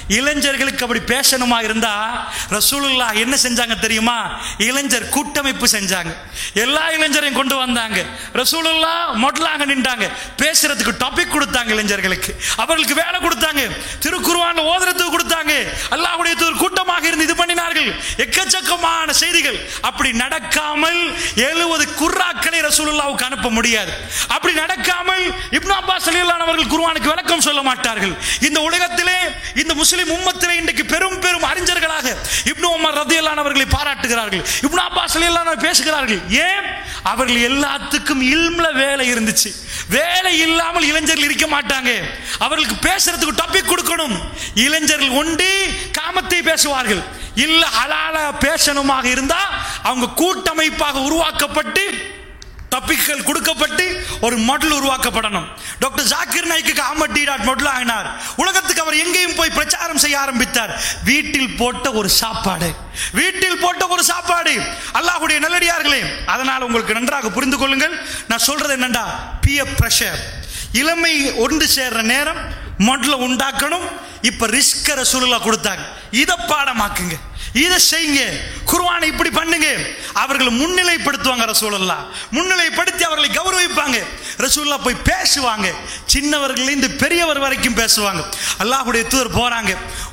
இளைஞர்களுக்கு அப்படி பேசணுமா இருந்தா ரசூலுல்லாஹ் என்ன செஞ்சாங்க தெரியுமா? இளைஞர் கூட்டமைப்பு செஞ்சாங்க. எல்லா இளைஞரையும் கொண்டு வந்தாங்க. ரசூலுல்லாஹ் மொட்லாக நின்றாங்க. பேசுறதுக்கு டாபிக் கொடுத்தாங்க. இளைஞர்களுக்கு அவர்களுக்கு வேலை கொடுத்தாங்க. திருக்குர்ஆன்ல ஓதுறதுக்கு கொடுத்தாங்க. அல்லாஹ்வுடைய தூதர் கூட்டமாக இருந்து இது பண்ணினார்கள். எக்கச்சக்கமான செய்திகள். அப்படி நடக்காமல் 70 குர்ஆக்களை ரசூலுல்லாஹ்வுக்கு அனுப்ப முடியாது. அப்படி நடக்காமல் இப்னு அப்பாஸ் ரலியல்லாஹு அன்ஹு அவர்கள் குர்ஆனுக்கு விளக்கம் சொல்ல மாட்டார்கள். இந்த உலகத்திலே, இந்த முஸ்லிம் உம்மத்திலே இன்றைக்கு பெரும் பெரும் அறிஞர்களாக இப்னு உமர் ரலியல்லாஹு அன்ஹு அவர்களை பாராட்டுகிறார்கள். இப்னு அப்பாஸ் ரலியல்லாஹு அன்ஹு பேசுகிறார்கள். ஏன்? அவர்கள் எல்லாத்துக்கும் இல்ம்ல வேலை இருந்துச்சு. வேலை இல்லாமல் இளைஞர்கள் இருக்க மாட்டாங்க. அவர்களுக்கு பேசுறதுக்கு டாபிக் கொடுக்கணும். இளைஞர்கள் ஒண்டி காமத்தை பேசுவார்கள். இல்ல ஹலால பேசணுமாக இருந்தா அவங்க கூட்டமைப்பாக உருவாக்கப்பட்டு டாபிக்கள் கொடுக்கப்பட்டு ஒரு மாடல் உருவாக்கப்படணும். டாக்டர் ஜாக்கிர் நாய்க்கு அஹ்மத் டீடாட் மாடல் ஆகினார். உலகத்துக்கு அவர் எங்கேயும் போய் பிரச்சாரம் செய்ய ஆரம்பித்தார். வீட்டில் போட்ட ஒரு சாப்பாடு, வீட்டில் போட்ட ஒரு சாப்பாடு. அல்லாஹ்வுடைய நல்லடியார்களே, அதனால் உங்களுக்கு நன்றாக புரிந்து கொள்ளுங்கள். நான் சொல்றது என்னண்டா, பியர் பிரஷர், இளமை ஒன்று சேர்ற நேரம் மாடல உண்டாக்கணும். இப்ப ரிஸ்க் ரசூலுல்லாஹ் கொடுத்தாங்க. இதை பாடமாக்குங்க, இதை செய்யுங்க, குர்ஆனை இப்படி பண்ணுங்க. அவர்களை முன்னிலைப்படுத்துவாங்க. ரசூலுல்லாஹ் முன்னிலைப்படுத்தி அவர்களை கௌரவிப்பாங்க. ரசூலுல்லாஹ் போய் பேசுவாங்க. சின்னவர்களிலிருந்து பெரியவர் வரைக்கும் பேசுவாங்க. அல்லாஹ்வுடைய தூதர் போறாங்க.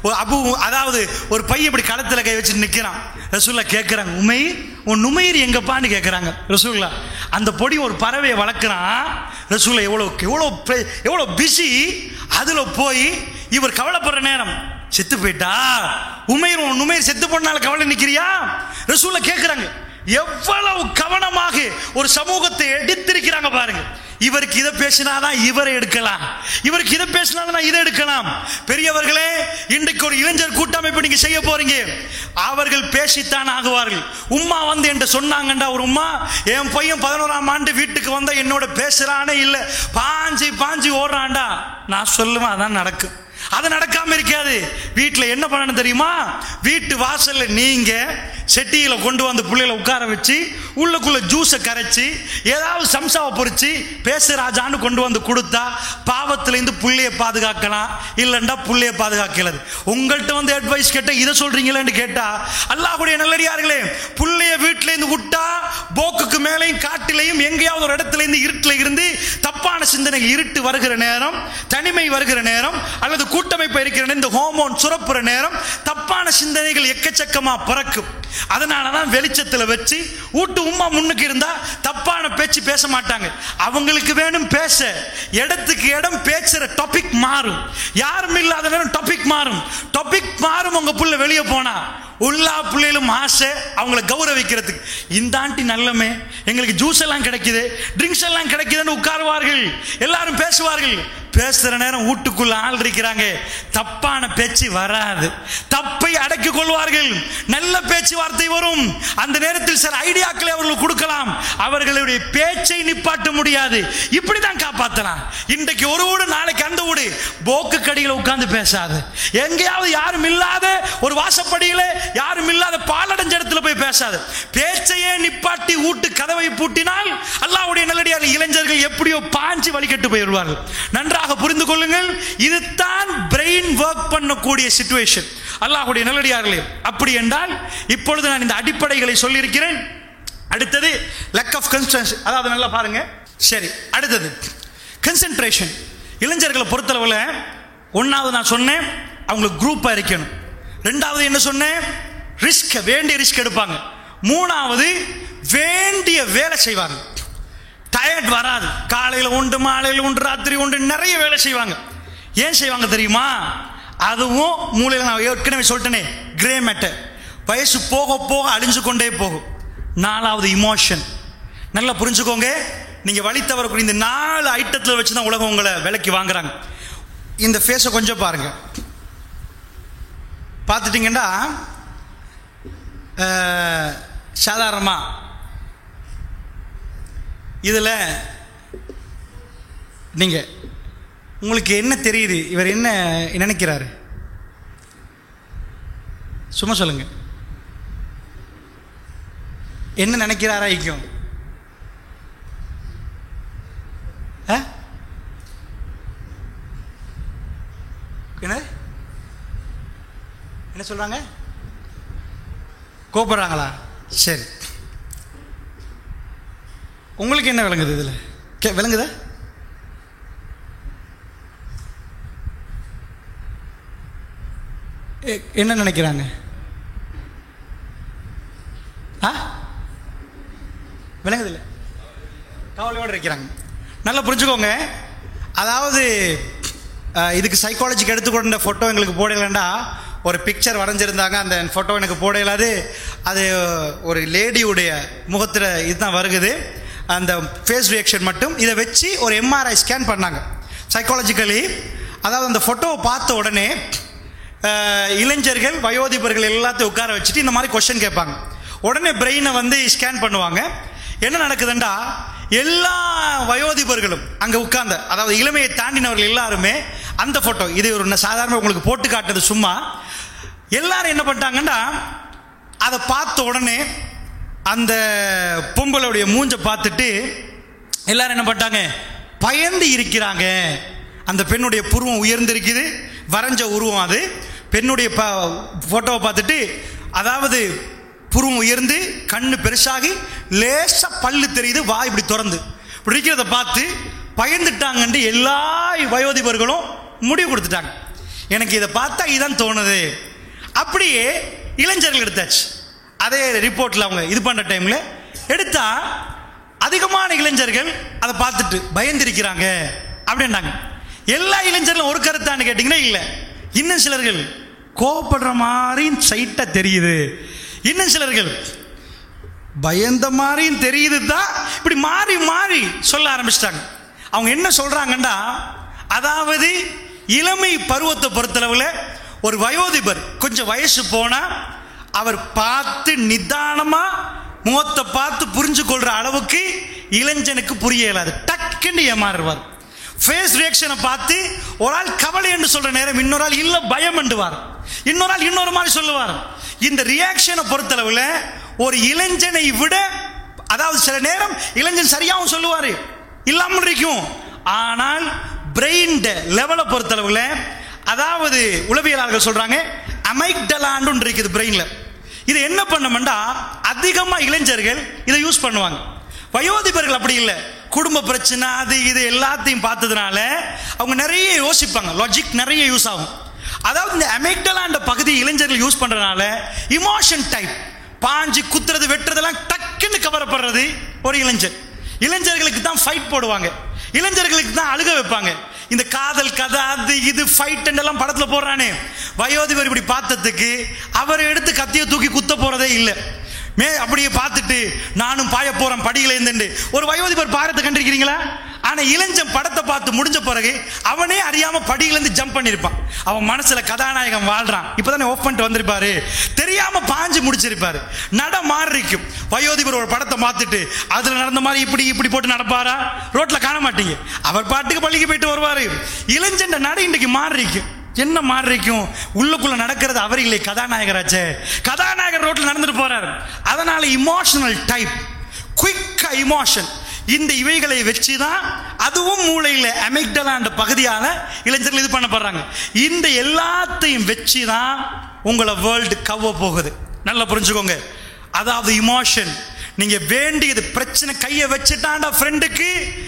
அதாவது ஒரு பையன் இப்படி களத்துல கை வச்சு நிக்கிறான். ரசூலுல்லாஹ் கேட்கிறாங்க, உன் நுமைர் எங்கப்பான்னு கேட்கிறாங்க. ரசூலுல்லாஹ் அந்த பொடி ஒரு பறவையை வளர்க்கிறான். ரசூலுல்லாஹ் எவ்வளவு பிஸி. அதுல போய் இவர் கவலைப்படுற நேரம், செத்து போயிட்டா உமைர் செத்து போனால கவலை நிக்கிறியா? ரசூலுல்லாஹ் கேட்கிறாங்க. எவ்வளவு கவனமாக ஒரு சமூகத்தை எடுத்திருக்கிறாங்க பாருங்க. இவருக்கு இதை பேசினாதான் இவரை எடுக்கலாம், இவருக்கு இதை பேசினாதான் இதை எடுக்கலாம். பெரியவர்களே, இன்றைக்கு ஒரு இளைஞர் கூட்டமைப்பு நீங்க செய்ய போறீங்க. அவர்கள் பேசித்தான் ஆகுவார்கள். உம்மா வந்து என்று சொன்னாங்கண்டா, ஒரு உம்மா, என் பையன் 11ஆம் ஆண்டு வீட்டுக்கு வந்தா என்னோட பேசுறானே இல்ல, பாஞ்சி ஓடுறான்டா, நான் சொல்லுவேன் அதான் நடக்கும். அது நடக்காம இருக்காது. வீட்டில் என்ன பண்ணணும் தெரியுமா? வீட்டு வாசல்ல நீங்க செட்டியில கொண்டு வந்து பிள்ளைகளை உட்கார வச்சு உள்ளுக்குள்ள ஜூஸை கரைச்சி ஏதாவது சம்சாவை பொறிச்சு பேசுறாஜான்னு கொண்டு வந்து கொடுத்தா பாவத்திலேருந்து புள்ளைய பாதுகாக்கலாம். இல்லைண்டா புள்ளைய பாதுகாக்கிறது. உங்கள்கிட்ட வந்து அட்வைஸ் கேட்ட இதை சொல்றீங்களேன்னு கேட்டா, அல்லாஹ்வுடைய நல்லடியார்களே, புள்ளைய வீட்டில இருந்து விட்டா போக்குக்கு மேலையும் காட்டிலையும் எங்கேயாவது ஒரு இடத்துல இருந்து இருட்டுல இருந்து தப்பான சிந்தனை, இருட்டு வருகிற நேரம், தனிமை வருகிற நேரம், அல்லது கூட்டமைப்பு இருக்கிற இந்த ஹோமோன் சுரப்புற நேரம் தப்பான சிந்தனைகள் எக்கச்சக்கமா பறக்கும். அதனாலதான் வெளிச்சத்துல வச்சு ஊட்டு உம்மா முன்னுக்கு இருந்தா தப்பான பேச்சு பேச மாட்டாங்க. அவங்களுக்கு வேணும் பேச, இடத்துக்கு இடம் பேசுற டாபிக் மாறும். யாரும் இல்லாத நேரம் டாபிக் மாறும். டாபிக் மாறும். உங்க புள்ள வெளியே போனா எல்லா பிள்ளைகளும் ஆசை அவங்களை கௌரவிக்கிறதுக்கு. இந்த ஆண்டி நல்லமே, எங்களுக்கு ஜூஸ் எல்லாம் கிடைக்குது, ட்ரிங்க்ஸ் எல்லாம் கிடைக்குதுன்னு உட்காருவார்கள். எல்லாரும் பேசுவார்கள். பேசுற நேரம் வீட்டுக்குள்ள ஆள் இருக்கிறாங்க, தப்பான பேச்சு வராது. தப்பை அடக்கிக் கொள்வார்கள். நல்ல பேச்சுவார்த்தை வரும். அந்த நேரத்தில் சில ஐடியாக்களை அவர்கள் கொடுக்கலாம். அவர்களுடைய பேச்சை நிப்பாட்ட முடியாது. இப்படிதான் காப்பாற்றலாம். இன்றைக்கு ஒரு வீடு, நாளைக்கு அந்த வீடு. போக்கு கடியில் உட்கார்ந்து பேசாது. எங்கேயாவது யாரும் இல்லாத ஒரு வாசப்படியில யாரும் இல்லாத பாலடைஞ்ச இடத்துல போய் பேசாது. பேச்சையே நிப்பாட்டி வீட்டு கதவை பூட்டினால் அல்லாஹ்வுடைய நல்லடியார்கள் இளைஞர்கள் எப்படியோ பாஞ்சு வழிகட்டு போயிடுவார்கள். நன்றாக புரிந்து கொள்ளுங்கள். இதுதான் பிரெயின் ஒர்க் பண்ணக்கூடிய சிச்சுவேஷன். அல்லாஹ்வுடைய நல்லடியார்களே, அப்படி என்றால் இப்பொழுது நான் இந்த அடிப்படைகளை சொல்லியிருக்கிறேன். அடுத்தது lack of concentration. அதாவது நல்லா பாருங்க. சரி, அடுத்தது கன்சென்ட்ரேஷன். இளைஞர்களை பொறுத்தளவுல ஒன்னாவது நான் சொன்னேன், அவங்களுக்கு குரூப்பா இருக்கணும். ரெண்டாவது என்ன சொன்னேன், ரிஸ்க், வேண்டிய ரிஸ்க் எடுப்பாங்க. மூணாவது வேண்டிய வேலை செய்வாங்க. டயர்ட் வராது. காலையில் உண்டு, மாலையில் உண்டு, ராத்திரி உண்டு, நிறைய வேலை செய்வாங்க. ஏன் செய்வாங்க தெரியுமா? அதுவும் மூளையில் நான் ஏற்கனவே சொல்லிட்டேனே, கிரே மேட்டர். வயசு போக போக அழிஞ்சு கொண்டே போகும். நாலாவது இமோஷன். நல்லா புரிஞ்சுக்கோங்க. நீங்க வழி தவறக்கூடிய இந்த 4 ஐட்டத்தில் வச்சு தான் உலகம் உங்களை விலைக்கு வாங்குறாங்க. இந்த ஃபேஸை கொஞ்சம் பாருங்க. பார்த்துட்டீங்கன்னா சாதாரணமா இதில் நீங்கள் உங்களுக்கு என்ன தெரியுது, இவர் என்ன நினைக்கிறாரு? சும்மா சொல்லுங்க. என்ன நினைக்கிறாரா? ஐக்கியம் என்ன என்ன சொல்றாங்க? கோபப்படுறாங்களா? சரி, உங்களுக்கு என்ன விளங்குது இதுல? விளங்குதா? என்ன நினைக்கிறாங்க? விளங்குது இல்லை? கவலையோடு இருக்கிறாங்க. நல்லா புரிஞ்சுக்கோங்க. அதாவது இதுக்கு சைக்காலஜிக்கு எடுத்துக்கொண்ட ஃபோட்டோ எங்களுக்கு போடலைண்டா, ஒரு பிக்சர் வரைஞ்சிருந்தாங்க, அந்த ஃபோட்டோ எனக்கு போட இயலாது. அது ஒரு லேடியுடைய முகத்தில் இதுதான் வருகுது, அந்த ஃபேஸ் ரியாக்ஷன் மட்டும். இதை வச்சு ஒரு எம்ஆர்ஐ ஸ்கேன் பண்ணாங்க சைக்காலஜிக்கலி. அதாவது அந்த ஃபோட்டோவை பார்த்த உடனே இளைஞர்கள் வயோதிபர்கள் எல்லாத்தையும் உட்கார வச்சுட்டு இந்த மாதிரி கொஸ்டின் கேட்பாங்க. உடனே பிரெயினை வந்து ஸ்கேன் பண்ணுவாங்க. என்ன நடக்குதுண்டா, எல்லா வயோதிபர்களும் அங்கே உட்கார்ந்த, அதாவது இளமையை தாண்டினவர்கள் எல்லாருமே அந்த ஃபோட்டோ, இது ஒரு சாதாரண உங்களுக்கு போட்டு காட்டுறது சும்மா, எல்லாரும் என்ன பண்ணிட்டாங்கன்னா அதை பார்த்த உடனே அந்த பொம்பளுடைய மூஞ்சை பார்த்துட்டு எல்லாரும் என்ன பண்ணிட்டாங்க, பயந்து இருக்கிறாங்க. அந்த பெண்ணுடைய புருவம் உயர்ந்திருக்குது, வரைஞ்ச உருவம் அது. பெண்ணுடைய ஃபோட்டோவை பார்த்துட்டு, அதாவது புருவம் உயர்ந்து கண்ணு பெருசாகி லேசா பல்லு தெரியுது, வாய் இப்படி திறந்து இப்படி இருக்கிறத பார்த்து பயந்துட்டாங்கன்னு எல்லா வயோதிபர்களும் முடிவு கொடுத்துட்டாங்க. எனக்கு இதை பார்த்தா இதான் தோணுது. அப்படியே இளைஞர்கள் எடுத்தாச்சு. அதே ரிப்போர்ட்ல அவங்க இது பண்ற டைம்ல எடுத்தா அதிகமான இளைஞர்கள் அதை பார்த்துட்டு பயந்திருக்கிறாங்க அப்படின்னாங்க. எல்லா இளைஞர்களும் ஒரு கருத்தான்னு கேட்டீங்கன்னா இல்லை. இன்னும் சிலர்கள் கோபப்படுற மாதிரி சைட்டா தெரியுது, இன்னும் சிலர்கள் பயந்த மாதிரியும் தெரியுது தான். இப்படி மாறி மாறி சொல்ல ஆரம்பிச்சிட்டாங்க. அவங்க என்ன சொல்றாங்கன்னா, அதாவது இளமை பருவத்தை பொறுத்தளவுல ஒரு வயோதிபர் கொஞ்சம் வயசு போனா அவர் பார்த்து நிதானமா முகத்தை பார்த்து புரிஞ்சு கொள்ற அளவுக்கு இளைஞனுக்கு புரிய இயலாது, டக்குன்னு ஏமாறுவார். ஃபேஸ் ரியாக்ஷனை பார்த்து ஒரு ஆள் கவலை என்று சொல்ற நேரம் இன்னொரு ஆள் இல்ல பயம் என்றுவார், இன்னொரு ஆள் இன்னொரு மாதிரி சொல்லுவார். இந்த ரியாக்ஷனை பொறுத்தளவுல ஒரு இளைஞனை விட, அதாவது சில நேரம் இளைஞன் சரியாகவும் சொல்லுவாரு, இல்லாமல் இருக்கும். ஆனால் பிரெயின் லெவலை பொறுத்தளவுல, அதாவது உளவியலாளர்கள் சொல்றாங்க அமைக்டலான்னு இருக்குது பிரெயின்ல. இது என்ன பண்ணமெண்டா அதிகமா இளைஞர்கள் இதை யூஸ் பண்ணுவாங்க. வயோதிபர்கள் அப்படி இல்லை. குடும்ப பிரச்சனை அது இது எல்லாத்தையும் பார்த்ததுனால அவங்க நிறைய யோசிப்பாங்க, லாஜிக் நிறைய யூஸ் ஆகும். அதாவது இந்த அமெக்டலா என்ற பகுதி இளைஞர்கள் யூஸ் பண்றதுனால இமோஷன் டைப் பாஞ்சு குத்துறது வெட்டுறதெல்லாம் டக்குன்னு கவரப்படுறது ஒரு இளைஞர். இளைஞர்களுக்கு தான் ஃபைட் போடுவாங்க, இளைஞர்களுக்கு தான் அழுக வைப்பாங்க. இந்த காதல் கதை அது இது ஃபைட் எல்லாம் படத்துல போடுறானே, வயோதிபர் இப்படி பார்த்ததுக்கு அவர் எடுத்து கத்திய தூக்கி குத்த போறதே இல்லை. அப்படியே பார்த்துட்டு நானும் பாய போறேன் படியில இருந்து ஒரு வயோதிபர் பாரத்தை கண்டிருக்கிறீங்களா? ஆனா இளைஞன் படத்தை பார்த்து முடிஞ்ச பிறகு அவனே அறியாம படியில இருந்து ஜம்ப் பண்ணிருப்பான். அவன் மனசுல கதாநாயகன் வாழ்றான், இப்பதானே ஓப் பண்ணிட்டு வந்திருப்பாரு, தெரியாம பாஞ்சு முடிச்சிருப்பாரு. நட மாறி இருக்கும். வயோதிபர் ஒரு படத்தை பார்த்துட்டு அதுல நடந்த மாதிரி இப்படி இப்படி போட்டு நடப்பாரா? ரோட்ல காண மாட்டீங்க. அவர் பாட்டுக்கு பள்ளிக்கு போயிட்டு வருவாரு. இளைஞன் நட இன்றைக்கு மாறி இருக்கும். என்ன மாறி இருக்கும்? உள்ளுக்குள்ள நடக்கிறது அவர் இல்லை, கதாநாயகராச்சே. கதாநாயகர் ரோட்ல நடந்துட்டு போறாரு. அதனால இமோஷனல் டைப், குயிக் இமோஷன், இந்த இவைகளை வச்சுதான், அதுவும் மூளையில அமிக்டலா என்ற பகுதியால இளைஞர்கள் இது பண்ணப்படுறாங்க. இந்த எல்லாத்தையும் வச்சுதான் உங்களை வேர்ல்டு கவ்வ போகுது. நல்லா புரிஞ்சுக்கோங்க. அதாவது இமோஷன், நீங்க வேண்டியது பிரச்சனை கையை வச்சுட்டாண்டா ஃப்ரெண்டுக்கு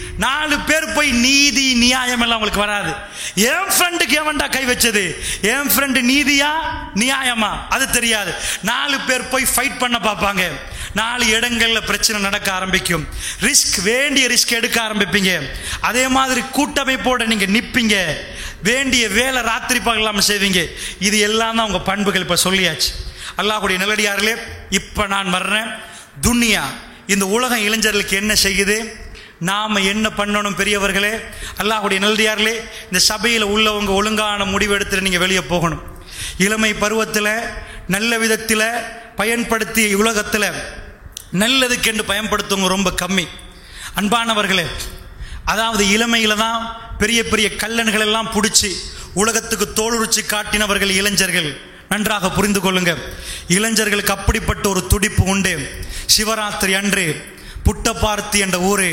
4 பேர் போய் நீதி நியாயம் எல்லாம் உங்களுக்கு வராது. என் ஃப்ரெண்டுக்கு எவன்டா கை வச்சது, என் ஃப்ரெண்டு நீதியா நியாயமா அது தெரியாது. 4 பேர் போய் ஃபைட் பண்ண பார்ப்பாங்க. 4 இடங்கள்ல பிரச்சனை நடக்க ஆரம்பிக்கும். ரிஸ்க், வேண்டிய ரிஸ்க் எடுக்க ஆரம்பிப்பீங்க. அதே மாதிரி கூட்டமைப்போட நீங்க நிப்பீங்க. வேண்டிய வேலை ராத்திரி பகலாம செய்வீங்க. இது எல்லாம் தான் உங்க பண்புகள். இப்ப சொல்லியாச்சு. அல்லாஹ்வுடைய நல்லடியார்களே, இப்ப நான் வர்றேன். துனியா, இந்த உலகம் இளைஞர்களுக்கு என்ன செய்யுது, நாம என்ன பண்ணணும் பெரியவர்களே, அல்லாஹ்வுடைய நல்லடியார்களே. இந்த சபையில் உள்ளவங்க ஒழுங்கான முடிவு எடுத்துட்டு நீங்க வெளியே போகணும். இளமை பருவத்தில் நல்ல விதத்தில் பயன்படுத்தி உலகத்தில் நல்லதுக்கென்று பயன்படுத்துவங்க ரொம்ப கம்மி. அன்பானவர்களே, அதாவது இளமையில தான் பெரிய பெரிய கல்லன்கள் எல்லாம் பிடிச்சி உலகத்துக்கு தோலுரிச்சு காட்டினவர்கள் இளைஞர்கள். நன்றாக புரிந்து கொள்ளுங்க. இளைஞர்களுக்கு அப்படிப்பட்ட ஒரு துடிப்பு உண்டு. சிவராத்திரி அன்று புட்டபார்த்தி என்ற ஊரு,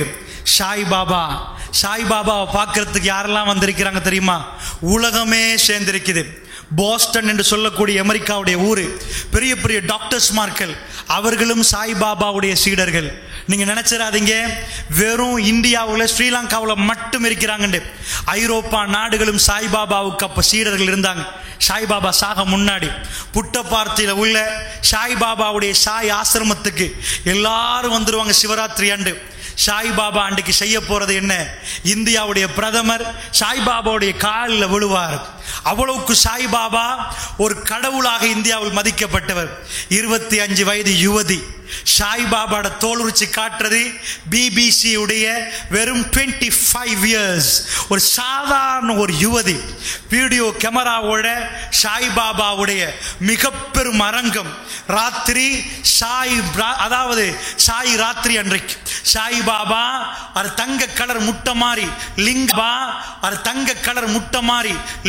சாய்பாபாவை பார்க்கறதுக்கு யாரெல்லாம் வந்திருக்கிறாங்க தெரியுமா? உலகமே சேர்ந்திருக்குது. போஸ்டன் என்று சொல்லக்கூடிய அமெரிக்காவுடைய ஊர், பெரிய பெரிய டாக்டர்ஸ்மார்கள் அவர்களும் சாய்பாபாவுடைய சீடர்கள். நீங்க நினைச்சிடாதீங்க வெறும் இந்தியாவில் ஸ்ரீலங்காவில் மட்டும் இருக்கிறாங்க. ஐரோப்பா நாடுகளும் சாய்பாபாவுக்கு அப்ப சீடர்கள் இருந்தாங்க. சாய்பாபா சாக முன்னாடி புட்டபார்த்தியில் உள்ள சாய்பாபாவுடைய சாய் ஆசிரமத்துக்கு எல்லாரும் வந்துருவாங்க சிவராத்திரி ஆண்டு. சாய்பாபா அன்றைக்கு செய்ய போறது என்ன? இந்தியாவுடைய பிரதமர் சாய்பாபாவுடைய காலில் விழுவார். அவ்வளவுக்கு சாய்பாபா ஒரு கடவுளாக இந்தியாவில் மதிக்கப்பட்டவர். 25 வயது யுவதி சாய்பாபாவோட தோலுரிச்சு காட்டுறது பிபிசி உடைய வெறும் 25 இயர்ஸ். ஒரு சாதாரண ஒரு யுவதி வீடியோ கேமராவோட சாய்பாபாவுடைய மிக பெரும் அரங்கம். ராத்திரி அதாவது சாய் ராத்திரி அன்றைக்கு சாய்பாபா அது தங்க கலர் முட்டை மாறி லிங்கபா அது தங்க கலர் முட்டை மாறி